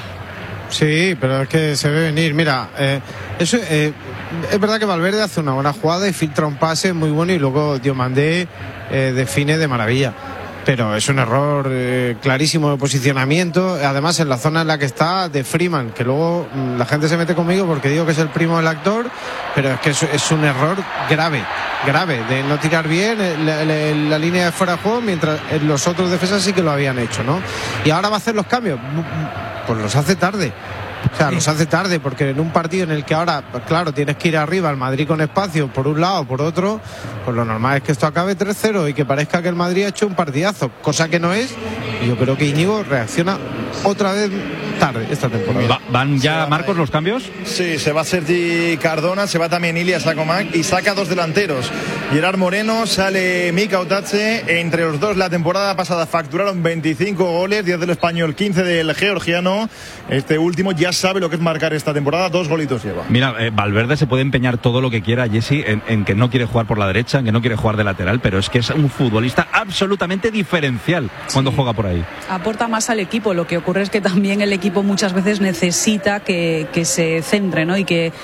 Sí, pero es que se ve venir. Mira, es verdad que Valverde hace una buena jugada y filtra un pase muy bueno y luego Diomandé define de maravilla. Pero es un error clarísimo de posicionamiento, además en la zona en la que está de Freeman, que luego la gente se mete conmigo porque digo que es el primo del actor, pero es que es un error grave de no tirar bien la línea de fuera de juego, mientras los otros defensas sí que lo habían hecho, ¿no? Y ahora va a hacer los cambios, pues los hace tarde. O sea, los hace tarde, porque en un partido en el que ahora, claro, tienes que ir arriba al Madrid con espacio por un lado, por otro, pues lo normal es que esto acabe 3-0 y que parezca que el Madrid ha hecho un partidazo, cosa que no es. Y yo creo que Íñigo reacciona otra vez tarde esta temporada. ¿Van ya, Marcos, los cambios? Sí, se va Sergi Cardona, se va también Ilias Akomak y saca 2 delanteros. Gerard Moreno, sale Mika Otatze. Entre los dos la temporada pasada facturaron 25 goles, 10 del español, 15 del georgiano. Este último ya sabe lo que es marcar esta temporada, 2 golitos lleva. Mira, Valverde se puede empeñar todo lo que quiera, Jesse, en que no quiere jugar por la derecha, en que no quiere jugar de lateral, pero es que es un futbolista absolutamente diferencial cuando juega por ahí. Aporta más al equipo, lo que ocurre es que también el equipo muchas veces necesita que se centre, ¿no? y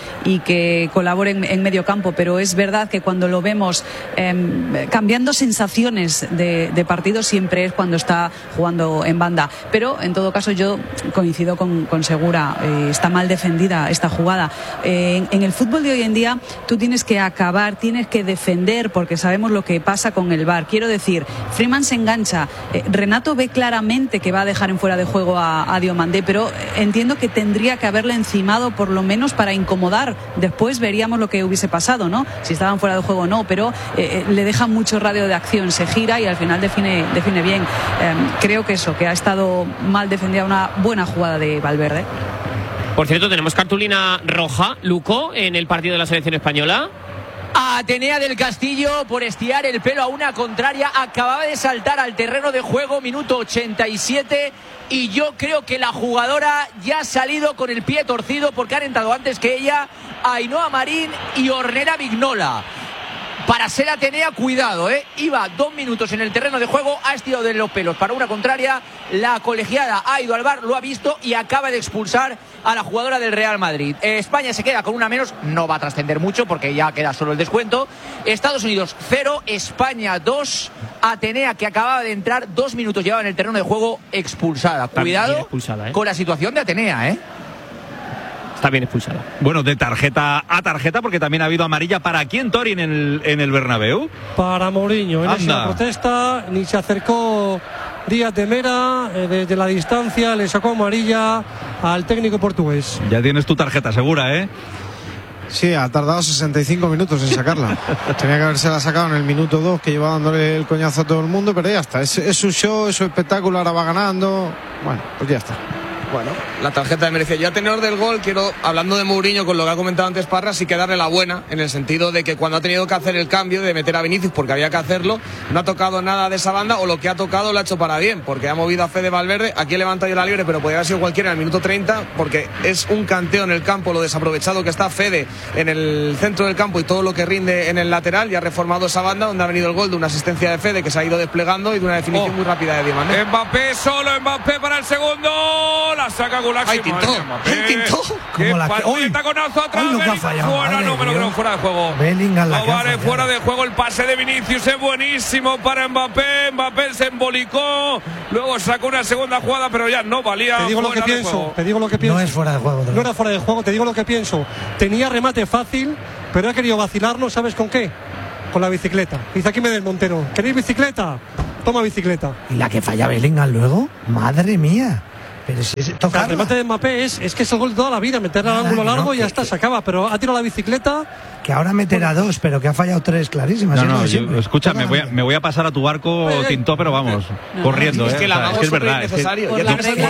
que colaboren en medio campo, pero es verdad que cuando lo vemos cambiando sensaciones de partido siempre es cuando está jugando en banda, pero en todo caso yo coincido con Segura, está mal defendida esta jugada. En el fútbol de hoy en día tú tienes que acabar, tienes que defender, porque sabemos lo que pasa con el VAR. Quiero decir, Freeman se engancha, Renato ve claramente que va a dejar en fuera de juego a Diomandé, pero entiendo que tendría que haberle encimado por lo menos para incomodar. Después veríamos lo que hubiese pasado, ¿no? Si estaban fuera de juego o no, pero le deja mucho radio de acción, se gira y al final define bien. Creo que ha estado mal defendida, una buena jugada de Valverde. Por cierto, tenemos cartulina roja, Luco, en el partido de la selección española. Atenea del Castillo por estirar el pelo a una contraria. Acababa de saltar al terreno de juego, minuto 87. Y yo creo que la jugadora ya ha salido con el pie torcido porque han entrado antes que ella Ainhoa Marín y Ornella Vignola. Para ser Atenea, cuidado, iba 2 minutos en el terreno de juego, ha estirado de los pelos para una contraria, la colegiada ha ido al VAR, lo ha visto y acaba de expulsar a la jugadora del Real Madrid. España se queda con una menos, no va a trascender mucho porque ya queda solo el descuento. Estados Unidos 0, España 2, Atenea, que acababa de entrar, 2 minutos llevaba en el terreno de juego, expulsada. Cuidado expulsada, con la situación de Atenea, Está bien expulsada. Bueno, de tarjeta a tarjeta, porque también ha habido amarilla para quién, Tori, en el Bernabéu. Para Mourinho, en esa protesta, ni se acercó Díaz de Mera, desde la distancia le sacó amarilla al técnico portugués. Ya tienes tu tarjeta segura, ¿eh? Sí, ha tardado 65 minutos en sacarla. Tenía que habérsela sacado en el minuto 2, que lleva dándole el coñazo a todo el mundo, pero ya está. Es su show, es su espectáculo, ahora va ganando. Bueno, pues ya está. Bueno, la tarjeta de merecida. Yo a tenor del gol quiero, hablando de Mourinho, con lo que ha comentado antes Parra, sí que darle la buena, en el sentido de que cuando ha tenido que hacer el cambio de meter a Vinicius, porque había que hacerlo, no ha tocado nada de esa banda, o lo que ha tocado lo ha hecho para bien, porque ha movido a Fede Valverde, aquí he levantado yo la libre, pero podría haber sido cualquiera en el minuto 30, porque es un canteo en el campo, lo desaprovechado que está Fede en el centro del campo y todo lo que rinde en el lateral, y ha reformado esa banda donde ha venido el gol de una asistencia de Fede que se ha ido desplegando y de una definición muy rápida de Diamante. Mbappé solo, Mbappé para el segundo. La saca Gulak. ¡Ay, tintó! ¡Qué taconazo atrás! Lo que ha fallado, fuera, no me lo creo, fuera de juego. Bellingham la vale, fuera de juego. El pase de Vinicius es buenísimo para Mbappé. Mbappé se embolicó. Luego sacó una segunda jugada, pero ya no valía. Te digo lo que pienso. No es fuera de juego. No era fuera de juego, te digo lo que pienso. Tenía remate fácil, pero ha querido vacilarlo, ¿sabes con qué? Con la bicicleta. Dice aquí del Montero, ¿queréis bicicleta? Toma bicicleta. ¿Y la que falla Bellingham luego? ¡Madre mía! Pero si es el remate de Mbappé es que es el gol de toda la vida, meterle al ángulo largo y ya está, se acaba, pero ha tirado la bicicleta. Que ahora meterá dos, pero que ha fallado tres clarísimas. Escucha, me voy a pasar a tu barco, Tintó, pero vamos, corriendo. Es que es verdad. Por la regla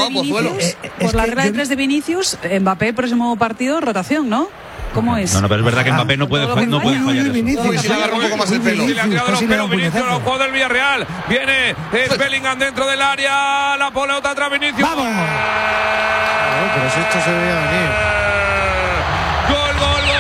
de tres de Vinicius, Mbappé, próximo partido, rotación, ¿no? ¿Cómo es? No, pero es verdad que Mbappé no puede fallar eso. Si le agarra un poco más el pelo. Si le ha tirado de los pelos Vinicius, los juegos del Villarreal. Viene Bellingham dentro del área. La pelota atrás Vinicius. ¡Vamos! Pero si esto se veía venir. Gol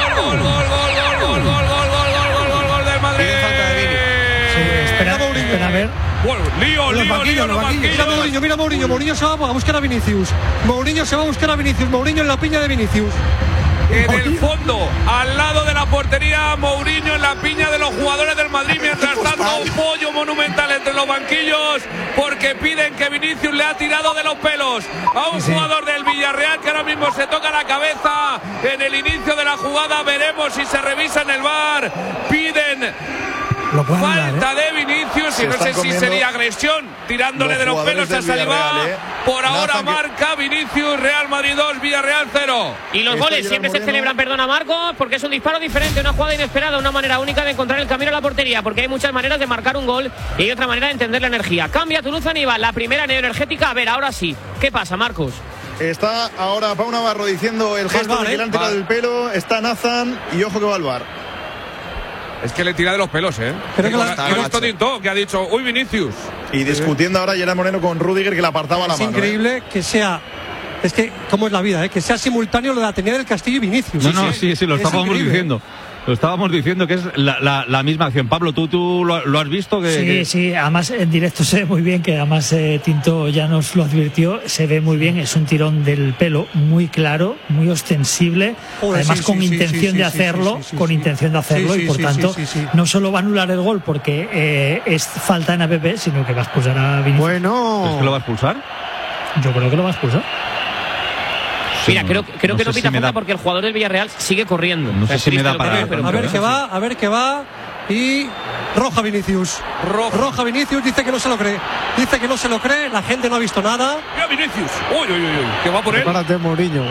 del Madrid. Espera a ver. Lío. Mira Mourinho se va a buscar a Vinicius. Mourinho en la piña de Vinicius. En el fondo, al lado de la portería, Mourinho en la piña de los jugadores del Madrid. Mientras tanto, un pollo monumental entre los banquillos, porque piden que Vinicius le ha tirado de los pelos a un jugador del Villarreal que ahora mismo se toca la cabeza en el inicio de la jugada. Veremos si se revisa en el VAR. Piden falta de Vinicius y no sé si sería agresión tirándole de los pelos a Saliba. Por ahora marca Vinicius, Real Madrid 2, Villarreal 0. Y los goles siempre se celebran, perdona Marcos, porque es un disparo diferente, una jugada inesperada, una manera única de encontrar el camino a la portería, porque hay muchas maneras de marcar un gol y hay otra manera de entender la energía. Cambia Toulouse Aníbal, la primera neoenergética. A ver, ahora sí, ¿qué pasa, Marcos? Está ahora Pau Navarro diciendo el gesto de que le han tirado del pelo. Está Nathan y ojo que va al VAR. Es que le tira de los pelos, que ha dicho, uy, Vinicius. Y discutiendo ahora Gerard Moreno con Rüdiger, que le apartaba la mano. Es increíble que sea. Es que, ¿cómo es la vida? Que sea simultáneo lo de Atenea del Castillo y Vinicius. Sí, lo estábamos diciendo. Lo estábamos diciendo que es la misma acción. Pablo, ¿tú lo has visto? Sí, además en directo se ve muy bien, que además Tinto ya nos lo advirtió, se ve muy bien, es un tirón del pelo muy claro, muy ostensible, además con intención de hacerlo, y por tanto no solo va a anular el gol porque es falta en APP, sino que va a expulsar a Vinicius. ¿Es que lo va a expulsar? Yo creo que lo va a expulsar. Mira, creo que no pita falta porque el jugador del Villarreal sigue corriendo. No sé si me da para... A ver qué va. Y roja Vinicius. Roja Vinicius, dice que no se lo cree. La gente no ha visto nada. Mira Vinicius. Uy. Que va por él. Prepárate, Mourinho.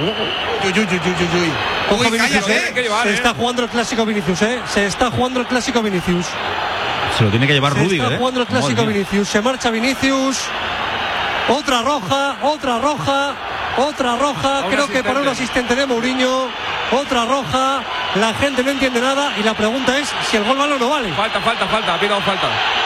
Ojo, Vinicius, Se está jugando el clásico Vinicius, Se está jugando el clásico Vinicius. Se lo tiene que llevar Rüdiger, Se está jugando el clásico Vinicius. Se marcha Vinicius. Otra roja. Creo que para un asistente de Mourinho. Otra roja. La gente no entiende nada y la pregunta es si el gol vale o no vale. Falta. Ha pitado falta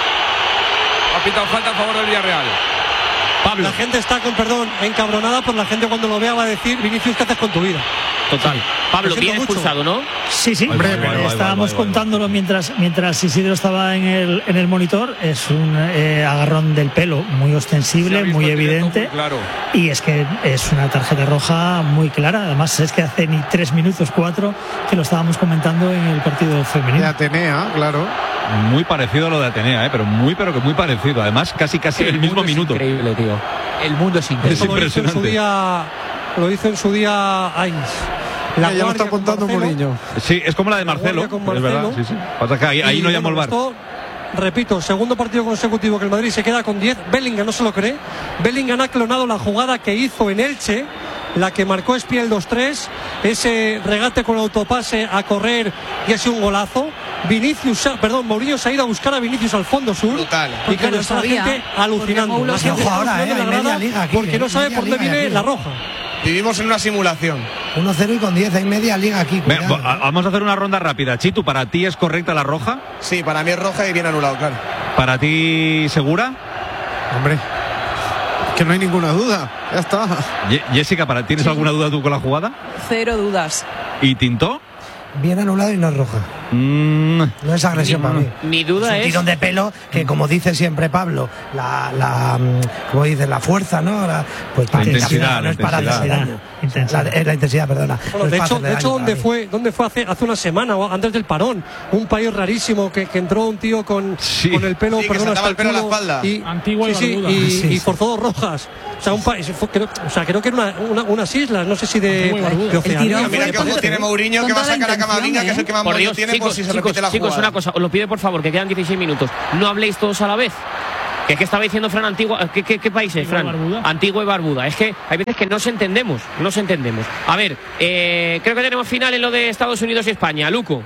a favor del Villarreal. Pablo. La gente está encabronada, por la gente cuando lo vea va a decir: Vinicius, ¿qué haces con tu vida? Total. Pablo, bien expulsado, ¿no? Sí. Estábamos contándolo mientras Isidro estaba en el monitor. Es un agarrón del pelo muy ostensible, muy evidente. Muy claro. Y es que es una tarjeta roja muy clara. Además, es que hace ni 3 minutos, 4, que lo estábamos comentando en el partido femenino. De Atenea, claro. Muy parecido a lo de Atenea, pero que muy parecido. Además, casi el mismo minuto. Es increíble, tío. El mundo es increíble. Es impresionante. Lo hizo en su día Ainz. Ya lo está contando Mourinho. Sí, es como la de Marcelo. Es verdad, sí. Pasa que ahí no llamó el VAR. Repito, segundo partido consecutivo que el Madrid se queda con 10. Bellingham no se lo cree. Bellingham ha clonado la jugada que hizo en Elche la que marcó Espía el 2-3, ese regate con el autopase a correr y ha sido un golazo. Mourinho se ha ido a buscar a Vinicius al fondo sur. Brutal. Y claro, está la gente alucinando. Porque no sabe por dónde viene la roja. Vivimos en una simulación. 1-0 y con 10, hay media liga aquí. Vamos a hacer una ronda rápida. Chitu, ¿para ti es correcta la roja? Sí, para mí es roja y bien anulado, claro. ¿Para ti segura? Hombre, que no hay ninguna duda. Ya está. Jessica, ¿tienes alguna duda tú con la jugada? Cero dudas. ¿Y Tinto? Bien anulado y no es roja. No es agresión para mí. Mi duda es un tirón de pelo que, como dice siempre Pablo, como dice, la fuerza, ¿no? Pues la intensidad, no es para hacer daño. La intensidad, perdona. Bueno, de hecho, ¿dónde fue hace una semana o antes del parón? Un país rarísimo que entró un tío con el pelo, hasta el pelo a la espalda. Antigua y forzó 2 rojas. O sea, un país, creo que era unas islas, no sé si de Oceanía. Mira que ojo tiene Mourinho, que va a sacar a Camavinga, que es el que más Mourinho tiene, por si se repite la jugada. Chicos, una cosa, os lo pido por favor, que quedan 16 minutos. No habléis todos a la vez. ¿Qué estaba diciendo Fran? Antigua, ¿qué país es, Fran? Antigua y Barbuda. Es que hay veces que no nos entendemos. A ver, creo que tenemos final en lo de Estados Unidos y España. Luco.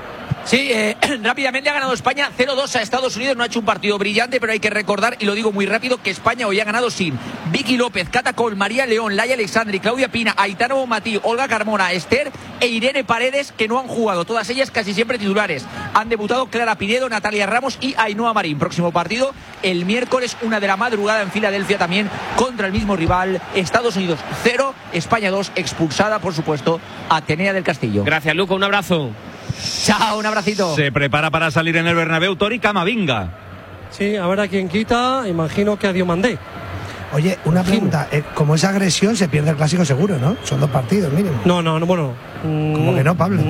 Sí, rápidamente ha ganado España 0-2 a Estados Unidos. No ha hecho un partido brillante, pero hay que recordar, y lo digo muy rápido, que España hoy ha ganado sin Vicky López, Cata Col, María León, Laia Alexandri, Claudia Pina, Aitana Bonmatí, Olga Carmona, Esther e Irene Paredes, que no han jugado, todas ellas casi siempre titulares. Han debutado Clara Pinedo, Natalia Ramos y Ainhoa Marín. Próximo partido el miércoles 1 de la madrugada en Filadelfia, también contra el mismo rival. Estados Unidos 0, España 2, expulsada por supuesto Atenea del Castillo. Gracias, Luco, un abrazo. Chao, un abracito. Se prepara para salir en el Bernabéu Tori Camavinga. Sí, a ver a quién quita. Imagino que a Diomandé. Oye, una pregunta. Como es agresión, se pierde el clásico seguro, ¿no? Son 2 partidos mínimo. No, bueno. ¿Cómo que no, Pablo?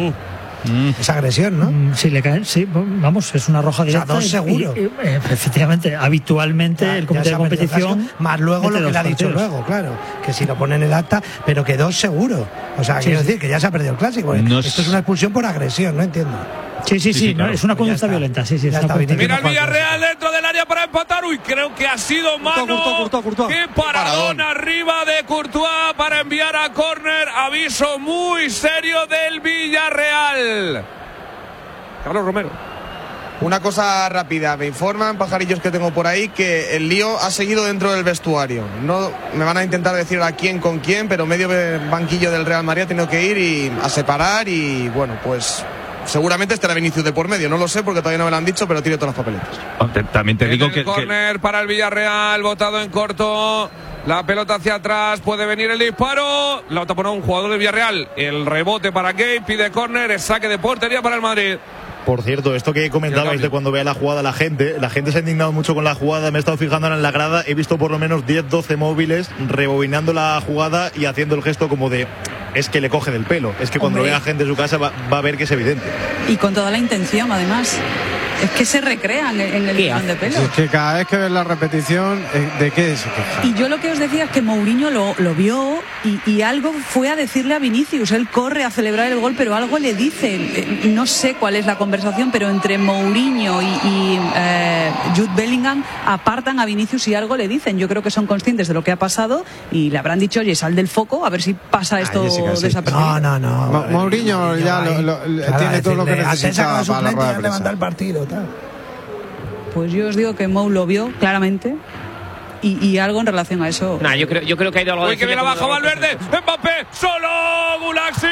Es agresión, ¿no? Sí, le caen, sí, vamos, es una roja directa. O sea, 2 seguro. Efectivamente, habitualmente el comité de competición. Más luego lo que le ha dicho luego, claro, que si lo pone en el acta, pero que 2 seguro. O sea, quiero decir que ya se ha perdido el clásico. Esto es una expulsión por agresión, no entiendo. Sí, claro. Es una conducta violenta. Mira el Villarreal dentro del área para empatar. Uy, creo que ha sido mano. Courtois. Qué paradón arriba de Courtois para enviar a córner. Aviso muy serio del Villarreal. Carlos Romero. Una cosa rápida, me informan, pajarillos que tengo por ahí, que el lío ha seguido dentro del vestuario. No me van a intentar decir a quién con quién, pero medio banquillo del Real Madrid ha tenido que ir a separar y bueno, pues seguramente estará Vinicius de por medio, no lo sé porque todavía no me lo han dicho, pero tiene todas las papeletas. También te digo que córner para el Villarreal, botado en corto. La pelota hacia atrás, puede venir el disparo. La tapó un jugador del Villarreal. El rebote para Gay, pide córner, saque de portería para el Madrid. Por cierto, esto que comentabais de cuando vea la jugada la gente se ha indignado mucho con la jugada. Me he estado fijando en la grada, he visto por lo menos 10-12 móviles rebobinando la jugada y haciendo el gesto como de es que le coge del pelo. Es que cuando vea gente en su casa va a ver que es evidente. Y con toda la intención, además. Es que se recrean en el tirón de pelo. Es que cada vez que ves la repetición, ¿de qué se queja? Y yo lo que os decía es que Mourinho lo vio y algo fue a decirle a Vinicius. Él corre a celebrar el gol, pero algo le dice. No sé cuál es la conversación, pero entre Mourinho y Jude Bellingham apartan a Vinicius y algo le dicen. Yo creo que son conscientes de lo que ha pasado y le habrán dicho, oye, sal del foco, a ver si pasa esto desapercibido. No. Mourinho ya tiene todo lo que necesita para la rueda de prensa. El partido. Pues yo os digo que Mou lo vio claramente y algo en relación a eso. Yo creo que ha ido algo. Uy, que viene abajo Valverde, Mbappé, solo Gulaxi.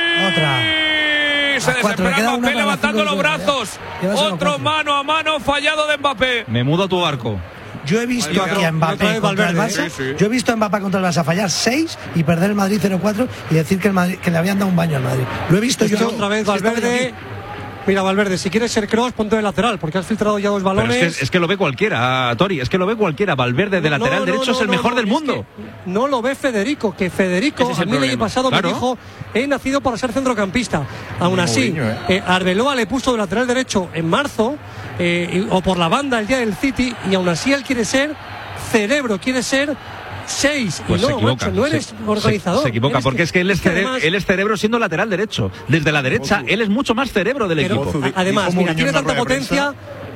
Se desespera Mbappé levantando los brazos. Otro mano a mano fallado de Mbappé. Me mudo a tu barco. Yo he visto aquí a Mbappé contra el Barça. Yo he visto a Mbappé contra el Barça fallar 6 y perder el Madrid 0-4 y decir que le habían dado un baño al Madrid. Lo he visto yo otra vez Valverde. Mira, Valverde, si quieres ser Kroos, ponte de lateral, porque has filtrado ya 2 balones. Pero es que lo ve cualquiera, Tori, es que lo ve cualquiera. Valverde de lateral derecho es el mejor del mundo. No lo ve Federico, que Federico a mí el año pasado me dijo, he nacido para ser centrocampista. Aún así, Arbeloa le puso de lateral derecho en marzo, o por la banda el día del City, y aún así él quiere ser cerebro, quiere ser 6 pues y no eres organizador. Se equivoca porque es que él es cerebro siendo lateral derecho. Desde la derecha él es mucho más cerebro del equipo. Además, mira, tiene tanta potencia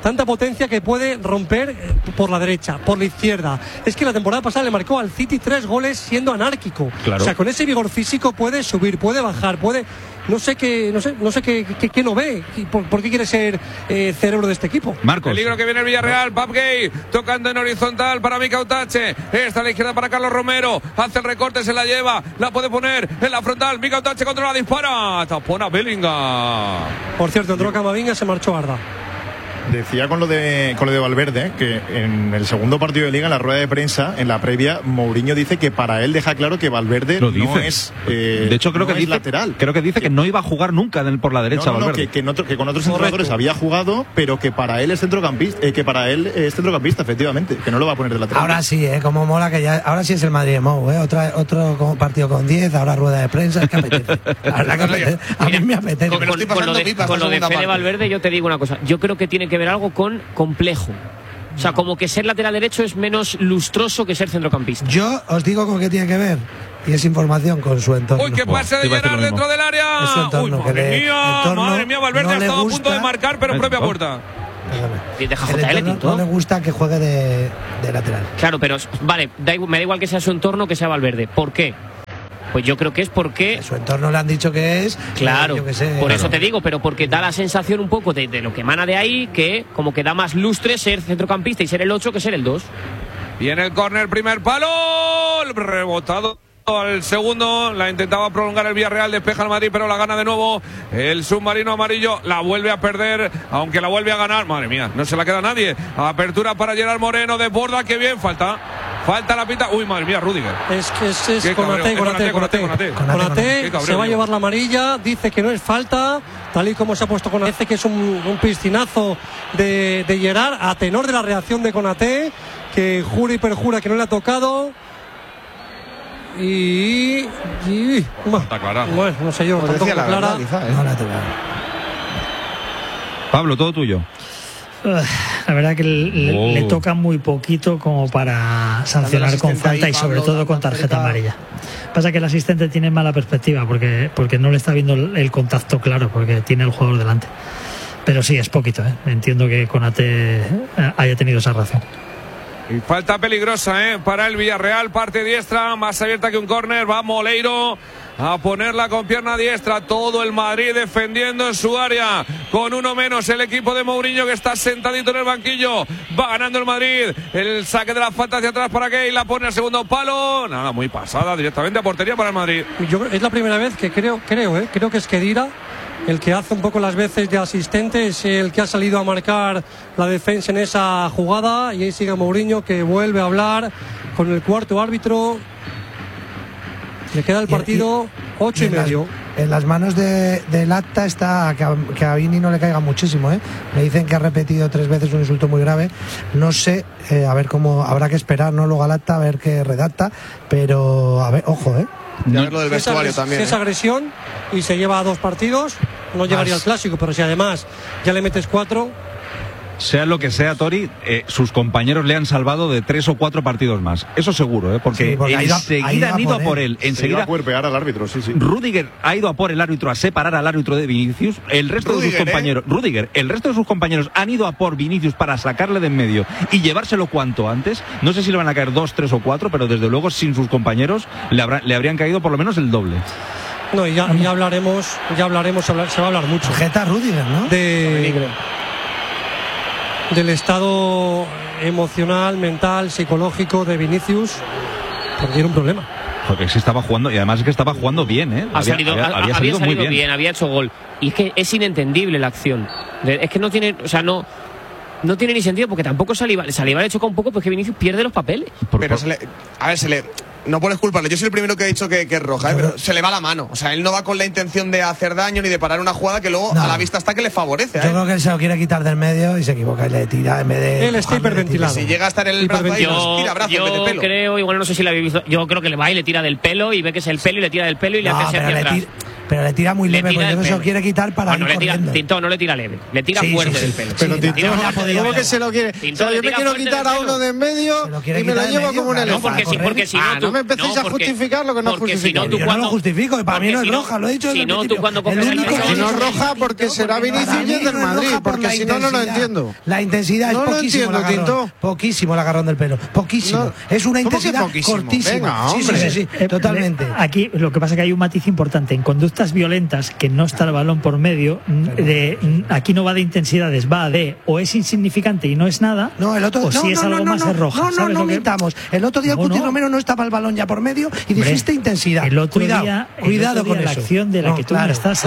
tanta potencia que puede romper por la derecha, por la izquierda. Es que la temporada pasada le marcó al City 3 goles siendo anárquico. Claro. O sea, con ese vigor físico puede subir, puede bajar, puede... No sé qué no ve. ¿Por qué quiere ser cerebro de este equipo? Marcos. Peligro que viene el Villarreal. Papgay tocando en horizontal para Mika Utache. Está a la izquierda para Carlos Romero. Hace el recorte, se la lleva. La puede poner en la frontal. Mika Utache controla, dispara. Tapona Bellingham. Por cierto, entró Camavinga, se marchó Arda. Decía con lo de Valverde que en el segundo partido de Liga, en la rueda de prensa, en la previa, Mourinho dice que para él deja claro que Valverde no es de hecho creo que dice lateral. Creo que dice que no iba a jugar nunca por la derecha. Valverde. Que con otros entrenadores había jugado, pero que para él es centrocampista, efectivamente, que no lo va a poner de lateral. Ahora sí, como mola que ya, ahora sí es el Madrid de Mou, otro partido con 10, ahora rueda de prensa, es que apetece. La verdad que apetece. A mí me apetece. Con lo de Fede Valverde, yo te digo una cosa, yo creo que tiene que ver algo con complejo. O sea, como que ser lateral derecho es menos lustroso que ser centrocampista. Yo os digo con qué tiene que ver, y es información con su entorno. Uy, que pase de Gerard dentro del área. Es su entorno, Uy, madre mía, Valverde ha estado a punto de marcar, pero en propia puerta. Deja JL, no le gusta que juegue de lateral. Claro, pero vale, me da igual que sea su entorno que sea Valverde. ¿Por qué? Pues yo creo que es porque... Su entorno le han dicho que es... Claro, yo que sé, por eso te digo, pero porque da la sensación un poco de lo que emana de ahí, que como que da más lustre ser centrocampista y ser el 8 que ser el 2. Y en el córner, primer palo, rebotado al segundo, la intentaba prolongar el Villarreal, despeja el Madrid, pero la gana de nuevo el submarino amarillo, la vuelve a perder, aunque la vuelve a ganar, madre mía, no se la queda nadie. Apertura para Gerard Moreno, desborda, qué bien, falta la pita, uy, madre mía, Rudiger. Es Konaté se va a llevar la amarilla, dice que no es falta, tal y como se ha puesto Konaté, dice que es un piscinazo de Gerard, a tenor de la reacción de Konaté, que jura y perjura que no le ha tocado. Está clara. Bueno, no sé yo, pues tampoco la clara. Pablo, todo tuyo. La verdad que le toca muy poquito como para sancionar con falta y sobre todo con tarjeta amarilla. Pasa que el asistente tiene mala perspectiva porque no le está viendo el contacto claro, porque tiene el jugador delante. Pero sí, es poquito, ¿eh? Entiendo que Konaté haya tenido esa reacción. Y falta peligrosa para el Villarreal, parte diestra, más abierta que un córner, va Moleiro a ponerla con pierna diestra, todo el Madrid defendiendo en su área, con uno menos el equipo de Mourinho que está sentadito en el banquillo, va ganando el Madrid, el saque de la falta hacia atrás para Gay, la pone al segundo palo, nada, muy pasada, directamente a portería para el Madrid. Es la primera vez que creo que es Khedira el que hace un poco las veces de asistente, es el que ha salido a marcar la defensa en esa jugada, y ahí sigue Mourinho, que vuelve a hablar con el cuarto árbitro. Le queda el partido 8:30. En las manos del acta está que a Vini no le caiga muchísimo, Me dicen que ha repetido 3 veces un insulto muy grave. No sé, a ver cómo, habrá que esperar, ¿no? Luego al acta a ver qué redacta, pero a ver, ojo, Y a ver lo del vestuario también. Si es agresión y se lleva a 2 partidos, no llegaría al clásico, pero si además ya le metes 4. Sea lo que sea, Tori, sus compañeros le han salvado de 3 o 4 partidos más. Eso seguro, porque enseguida han ido a por él. Enseguida a cuerpear al árbitro, sí. Rudiger ha ido a por el árbitro, a separar al árbitro de Vinicius. El resto de sus compañeros, el resto de sus compañeros han ido a por Vinicius para sacarle de en medio y llevárselo cuanto antes. No sé si le van a caer 2, 3 o 4, pero desde luego sin sus compañeros le habrían caído por lo menos el doble. No, ya hablaremos, se va a hablar mucho. Tarjeta Rudiger, ¿no? Del estado emocional, mental, psicológico de Vinicius, porque tiene un problema. Porque sí estaba jugando, y además es que estaba jugando bien, Había salido muy bien, había hecho gol. Y es que es inentendible la acción. Es que no tiene, no tiene ni sentido, porque tampoco Saliba le choca un poco, porque Vinicius pierde los papeles. Pero no puedes culparle. Yo soy el primero que ha dicho que es roja, pero se le va la mano. O sea, él no va con la intención de hacer daño ni de parar una jugada que luego a la vista está que le favorece. Yo creo que él se lo quiere quitar del medio y se equivoca y le tira en vez de... Él está hiperventilado. Si llega a estar en el brazo ahí, tira brazo en vez de pelo. Creo, igual no sé si lo habéis visto, yo creo que le va y le tira del pelo y ve que es el pelo y le tira del pelo y le hace así hacia atrás. Pero le tira muy leve, porque no se lo quiere quitar para ir corriendo. Tinto no le tira leve, le tira fuerte del pelo. Pero Tinto, ¿cómo que se lo quiere? O sea, yo me quiero quitar a uno de en medio y me lo llevo como un elefante. Porque si no, no me empecéis a justificar lo que no es justificable. Yo no lo justifico, para mí no es roja, lo he dicho desde el principio. Si no es roja, porque será Vinicius y es del Madrid, porque si no, no lo entiendo. La intensidad es poquísimo el agarrón. Poquísimo el agarrón del pelo, poquísimo. Es una intensidad cortísima. Sí, totalmente. Aquí lo que pasa es que hay un matiz importante. En conductas violentas, que no está el balón por medio, aquí no va de intensidades, va de o es insignificante y no es nada, o si es algo más es roja. No mintamos. El otro día Cuti Romero no estaba el balón ya por medio y dijiste intensidad. El otro día, cuidado con la eso. acción de la que tú estás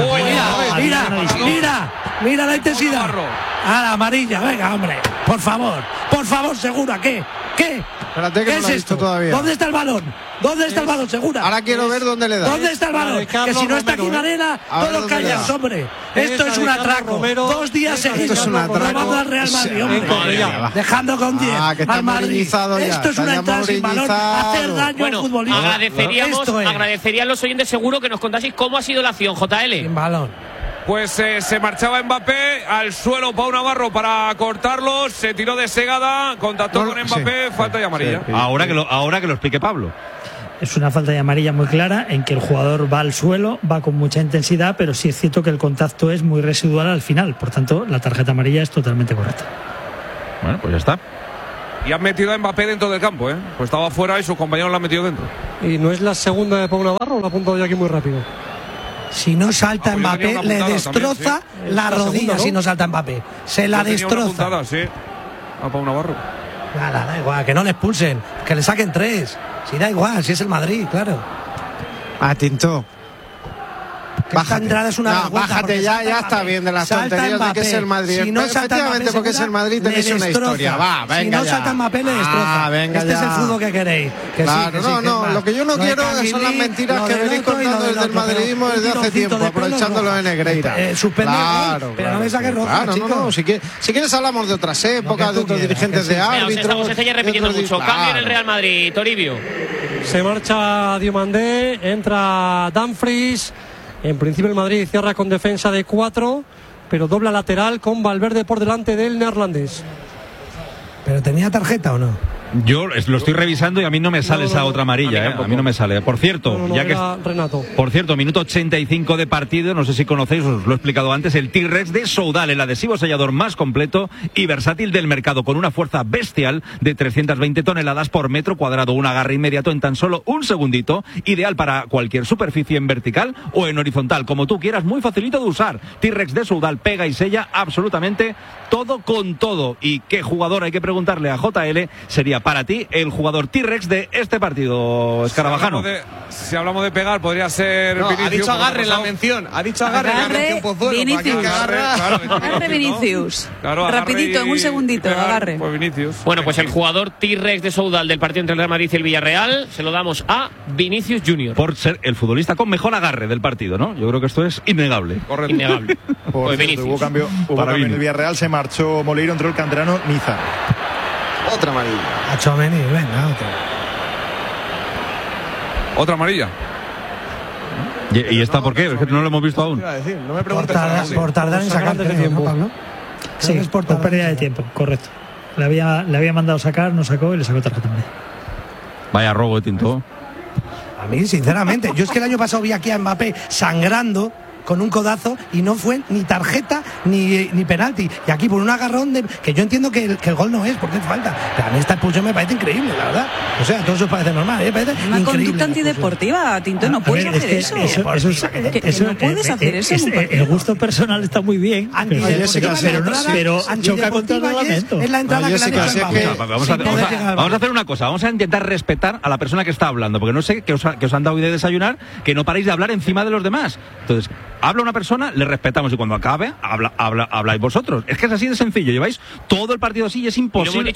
mira la intensidad. A la amarilla, venga, hombre. Por favor, Segura, ¿qué? Espérate, que ¿Qué no es lo he visto esto? todavía. ¿Dónde está el balón? ¿Dónde está el balón, Segura? Ahora quiero ver dónde le da. ¿Dónde está el balón? Que si no está aquí Varela, todos callados, hombre. Esto es un atraco. 2 días seguidos. Esto es un atraco. Robando al Real Madrid, hombre. Dejando con 10 al Madrid. Esto es una entrada sin balón. Hacer daño al futbolista. Agradecerían los oyentes seguro que nos contaseis cómo ha sido la acción, JL. Sin balón. Pues se marchaba Mbappé al suelo Pau Navarro para cortarlo, se tiró de segada, contactó con Mbappé, falta de amarilla. Ahora que lo explique Pablo. Es una falta de amarilla muy clara en que el jugador va al suelo, va con mucha intensidad, pero sí es cierto que el contacto es muy residual al final. Por tanto, la tarjeta amarilla es totalmente correcta. Bueno, pues ya está. Y han metido a Mbappé dentro del campo, Pues estaba fuera y sus compañeros lo han metido dentro. ¿Y no es la segunda de Pau Navarro? Lo he apuntado yo aquí muy rápido. Si no salta Mbappé, le destroza también, la rodilla. Segunda, ¿no? Si no salta Mbappé, se la destroza. Puntada, sí. A Pau Navarro. Nada, da igual, que no le expulsen, que le saquen 3. Si da igual, si es el Madrid, claro. Tinto. Esta entrada es una vergüenza. Bájate ya está bien de las tonterías de que es el Madrid. Si no efectivamente, porque es el Madrid tenéis una historia. Va, venga. Si no salta Mbappé, le destroza. Este es el fútbol que queréis. Claro, lo que yo no quiero son las mentiras que venís contando desde el madridismo desde hace tiempo, aprovechándolo de Negreira. Claro, pero no me saques roja, no. Si quieres hablamos de otras épocas, de otros dirigentes de árbitros. Estamos repitiendo mucho. Cambio en el Real Madrid, Toribio. Se marcha Diomandé, entra Dumfries. En principio el Madrid cierra con defensa de 4, pero dobla lateral con Valverde por delante del neerlandés. ¿Pero tenía tarjeta o no? Yo lo estoy revisando y a mí no me sale esa otra amarilla, a mí no me sale. Por cierto, Renato. Por cierto, minuto 85 de partido, no sé si conocéis, os lo he explicado antes, el T-Rex de Soudal, el adhesivo sellador más completo y versátil del mercado, con una fuerza bestial de 320 toneladas por metro cuadrado, un agarre inmediato en tan solo un segundito, ideal para cualquier superficie en vertical o en horizontal, como tú quieras, muy facilito de usar. T-Rex de Soudal pega y sella absolutamente todo con todo. ¿Y qué jugador, hay que preguntarle a JL, sería para ti el jugador T-Rex de este partido, Escarabajano? Si hablamos de pegar, podría ser Vinicius. Ha dicho agarre en la mención. Ha dicho agarre en la mención Pozuelo. Vinicius. Agarre Vinicius. Rapidito, en un segundito, agarre. Pues Vinicius. Bueno, pues el jugador T-Rex de Soudal del partido entre el Real Madrid y el Villarreal se lo damos a Vinicius Junior. Por ser el futbolista con mejor agarre del partido, ¿no? Yo creo que esto es innegable. Correcto. Innegable. Pues hubo cambio en el Villarreal, se marchó Moleiro, entró el canterano Niza. Otra amarilla. A Tchouaméni, venga, otra amarilla. ¿Y esta por qué? Es que no lo hemos visto aún. Por tardar en sacar de tiempo, Pablo. Sí, es por pérdida de tiempo, correcto. Le había mandado sacar, no sacó y le sacó tarjeta amarilla. Vaya robo de Tinto. A mí, sinceramente, yo es que el año pasado vi aquí a Mbappé sangrando con un codazo y no fue ni tarjeta ni penalti. Y aquí por un agarrón que yo entiendo que el gol no es, porque es falta. Pero a mí esta expulsión me parece increíble, la verdad. O sea, todo eso parece normal. Parece una conducta antideportiva, Tinto, no puedes hacer eso. No puedes hacer eso. El gusto personal está muy bien, pero choca contra el reglamento. Es la entrada que le han hecho. Vamos a hacer una cosa, vamos a intentar respetar a la persona que está hablando, porque no sé que os han dado hoy de desayunar, que no paréis de hablar encima de los demás. Entonces, habla una persona, le respetamos, y cuando acabe, habláis vosotros. Es que es así de sencillo. Lleváis todo el partido así y es imposible.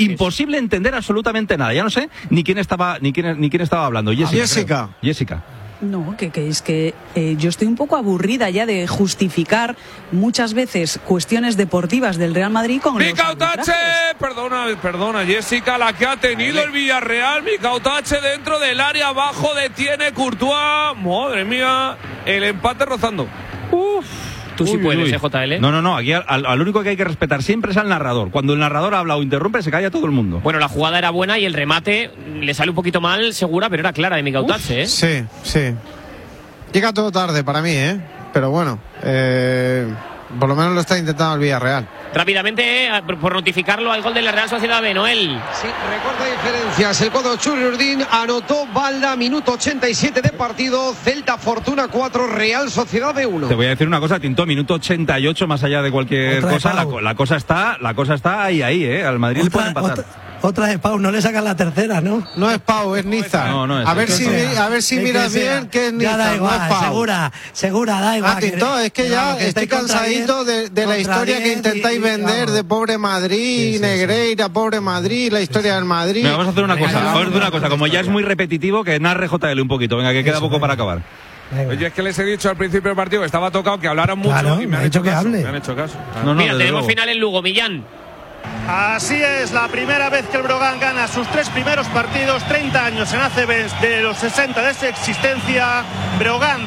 Imposible entender absolutamente nada. Ya no sé ni quién estaba hablando. Jessica. No, que es que yo estoy un poco aburrida ya de justificar muchas veces cuestiones deportivas del Real Madrid con Mica Otache, perdona Jessica, la que ha tenido el Villarreal. Mica Otache dentro del área, abajo detiene Courtois. Madre mía, el empate rozando. Tú sí puedes, JL. No, aquí al único que hay que respetar siempre es al narrador. Cuando el narrador habla o interrumpe, se calla todo el mundo. Bueno, la jugada era buena y el remate le sale un poquito mal, segura, pero era clara de Mica Otache, ¿eh? Sí. Llega todo tarde para mí, pero bueno, por lo menos lo está intentando el Villarreal. Rápidamente, por notificarlo, al gol de la Real Sociedad B, Noel. Sí, recorta diferencias. El codo Chururdín anotó Balda, minuto 87 de partido. Celta Fortuna 4, Real Sociedad B 1. Te voy a decir una cosa, Tinto, minuto 88, más allá de cualquier cosa, la cosa está ahí, al Madrid le puede empatar. Otra de Pau, no le sacan la tercera, ¿no? No es Pau, es Niza. No es a ver si miras bien que es Niza. Ya da igual, segura, da igual. Tinto, es que ya estoy cansadito de la historia que intentáis vender de pobre Madrid, Negreira, pobre Madrid, la historia del Madrid. Venga, vamos a hacer una cosa, como ya es muy repetitivo, que narre JL un poquito, venga, que queda poco para acabar. Oye, es que les he dicho al principio del partido que estaba tocado, que hablaran mucho y me han hecho caso. Me han hecho caso. Mira, tenemos final en Lugo, Millán. Así es, la primera vez que el Brogan gana sus 3 primeros partidos, 30 años en ACB de los 60 de su existencia. Brogan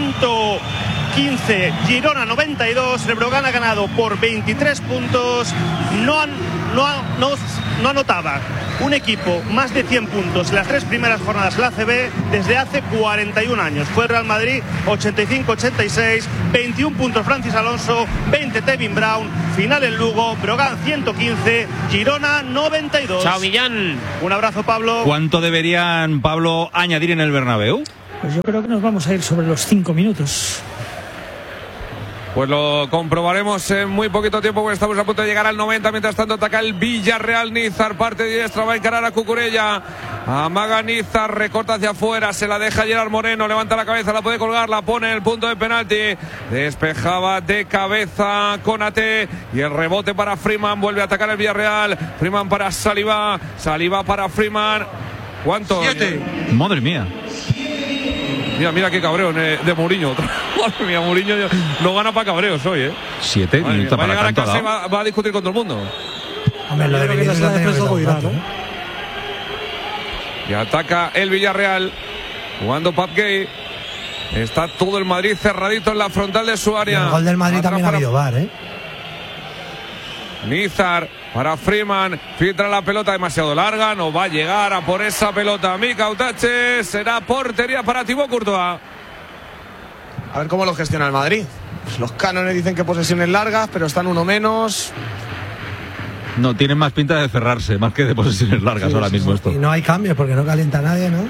115, Girona 92. El Brogan ha ganado por 23 puntos. No anotaba un equipo más de 100 puntos en las 3 primeras jornadas de la ACB desde hace 41 años. Fue el Real Madrid 85-86, 21 puntos Francis Alonso, 20 Tevin Brown. Final en Lugo, Brogan 115, Girona 92. Chao, Millán. Un abrazo, Pablo. ¿Cuánto deberían, Pablo, añadir en el Bernabéu? Pues yo creo que nos vamos a ir sobre los 5 minutos. Pues lo comprobaremos en muy poquito tiempo, porque estamos a punto de llegar al 90. Mientras tanto ataca el Villarreal. Nízar parte diestra, va a encarar a Cucurella. Amaga Nízar, recorta hacia afuera, se la deja Gerard Moreno, levanta la cabeza, la puede colgar, la pone en el punto de penalti. Despejaba de cabeza Konaté y el rebote para Freeman. Vuelve a atacar el Villarreal. Freeman para Saliba para Freeman. ¿Cuánto? 7. Madre mía. Mira qué cabreo de Mourinho. Madre mía, Mourinho no gana para cabreos hoy, 7 minutos para llegar a casa y va a discutir con todo el mundo. Hombre, lo de Vinicius la tiene que dar, ¿no? Y ataca el Villarreal, jugando Pat Gay. Está todo el Madrid cerradito en la frontal de su área. El gol del Madrid también ha habido VAR, Nízar para Freeman, filtra la pelota demasiado larga, no va a llegar a por esa pelota. Mica Otache, será portería para Thibaut Courtois. A ver cómo lo gestiona el Madrid. Pues los cánones dicen que posesiones largas, pero están uno menos. No, tienen más pinta de cerrarse, más que de posesiones largas ahora mismo esto. Y no hay cambios porque no calienta nadie, ¿no?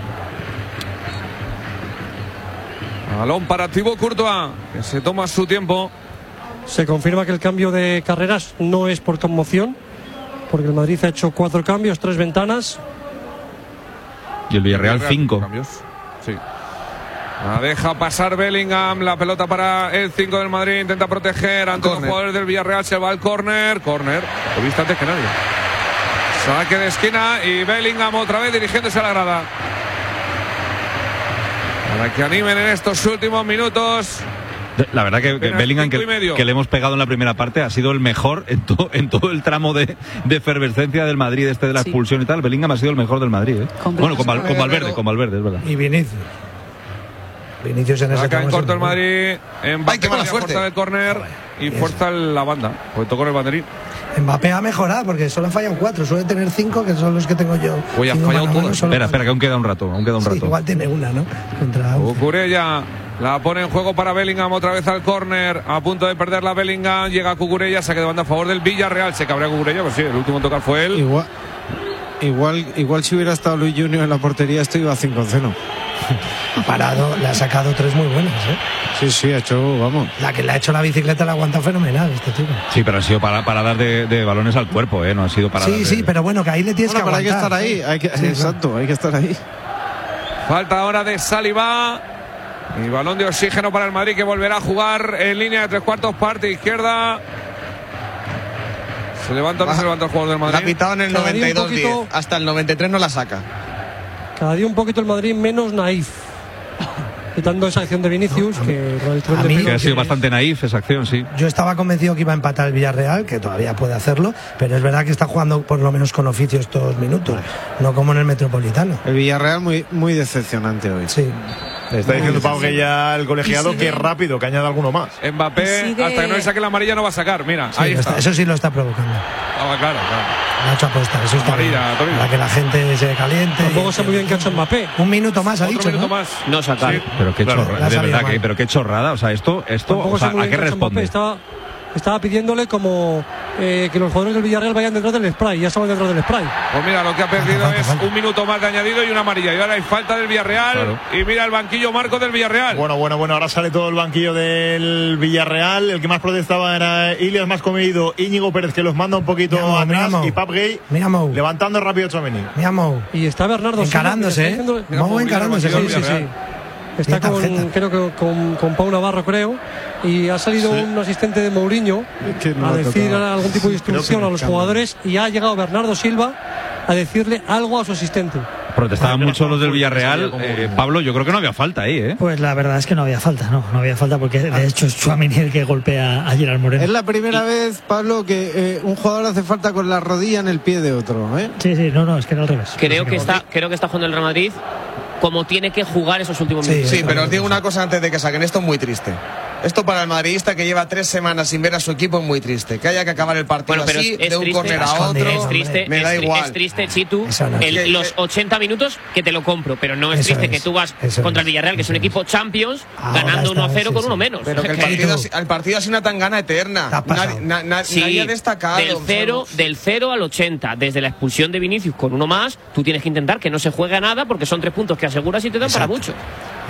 Balón para Thibaut Courtois, que se toma su tiempo. Se confirma que el cambio de carreras no es por conmoción, porque el Madrid ha hecho 4 cambios, 3 ventanas. Y el Villarreal 5. Sí. La deja pasar Bellingham, la pelota para el 5 del Madrid, intenta proteger ante los jugadores del Villarreal, se va al córner, lo viste antes que nadie. Saque de esquina y Bellingham otra vez dirigiéndose a la grada. Para que animen en estos últimos minutos. La verdad que Bellingham, que le hemos pegado en la primera parte, ha sido el mejor en todo el tramo de efervescencia del Madrid, de la expulsión y tal. Bellingham ha sido el mejor del Madrid, Bueno, con Valverde, es verdad. Y Vinicius en ese acá en corto el Madrid, Mbappé fuerza del córner y fuerza la banda, porque tocó en el banderín. Mbappé ha mejorado porque solo fallan 4, suele tener 5, que son los que tengo yo. Hoy ha fallado todos. Espera, que aún queda un rato. Igual tiene una, ¿no? Contra Cucurella la pone en juego para Bellingham, otra vez al córner, a punto de perder la Bellingham, llega Cucurella, saque de banda a favor del Villarreal, se cabrea Cucurella, pues sí, el último en tocar fue él. Igual si hubiera estado Luis Junior en la portería, esto iba a 5-0. Ha parado, le ha sacado 3 muy buenas, Sí, ha hecho, vamos. La que le ha hecho la bicicleta la aguanta fenomenal este tipo. Sí, pero ha sido para dar de balones al cuerpo, no ha sido para. Sí, pero bueno, que ahí le tienes que aguantar. Pero hay que estar ahí, exacto, hay que estar ahí. Falta ahora de Saliba. Y balón de oxígeno para el Madrid, que volverá a jugar en línea de 3/4, parte izquierda. Se levanta o no se levanta el jugador del Madrid. La ha pitado en el 92-10. Hasta el 93 no la saca. Cada día un poquito el Madrid menos naif. quitando esa acción de Vinicius, que ha sido bastante naif esa acción, sí. Yo estaba convencido que iba a empatar el Villarreal, que todavía puede hacerlo, pero es verdad que está jugando por lo menos con oficio estos minutos, no como en el Metropolitano. El Villarreal muy decepcionante hoy. Sí. Está diciendo Pau que ya el colegiado que rápido, que añada alguno más. Mbappé, hasta que no le saque la amarilla no va a sacar, mira, sí, ahí está. Eso sí lo está provocando. Claro. Ha hecho aposta, eso está bien, para que la gente se caliente. Tampoco sé muy bien qué ha hecho Mbappé. Un minuto más ha dicho, minuto ¿no? más. No sacar. Sí. Pero qué chorrada, de verdad, pero qué chorrada. O sea, esto o sea, ¿a qué responde? Estaba pidiéndole como que los jugadores del Villarreal vayan detrás del spray, ya estaban detrás del spray. Pues mira, lo que ha perdido es un minuto más de añadido y una amarilla. Y ahora hay falta del Villarreal. Claro. Y mira el banquillo Marco del Villarreal. Bueno, ahora sale todo el banquillo del Villarreal. El que más protestaba era Ilias más comido, Íñigo Pérez, que los manda un poquito atrás, y Pap Gay levantando rápido Tchouaméni. Y está Bernardo encarándose, Mou encarándose, sí. Está creo que con Pau Navarro, creo, y ha salido un asistente de Mourinho a decir algún tipo de instrucción a los jugadores, y ha llegado Bernardo Silva a decirle algo a su asistente. Protestaban mucho los del Villarreal. Pablo, yo creo que no había falta ahí, ¿eh? Pues la verdad es que no había falta, no había falta, porque de hecho es Tchouaméni el que golpea a Gerard Moreno. Es la primera vez, Pablo, que un jugador hace falta con la rodilla en el pie de otro, ¿eh? Sí, no, es que era al revés. Creo que está jugando el Real Madrid como tiene que jugar esos últimos minutos. Sí, pero os digo una cosa antes de que saquen. Esto es muy triste. Esto para el madridista que lleva 3 semanas sin ver a su equipo es muy triste. Que haya que acabar el partido pero así, es de un triste, córner a otro. Es triste, me da igual. Es triste, Chitu, los 80 minutos que te lo compro, pero no es triste que tú vas contra el Villarreal, que es un equipo Champions, ganando 1-0 con uno menos. Pero que el partido ha sido una tangana eterna. Nadie ha destacado. Del 0 al 80, desde la expulsión de Vinicius con uno más, tú tienes que intentar que no se juegue a nada, porque son 3 puntos que aseguras y te dan para mucho.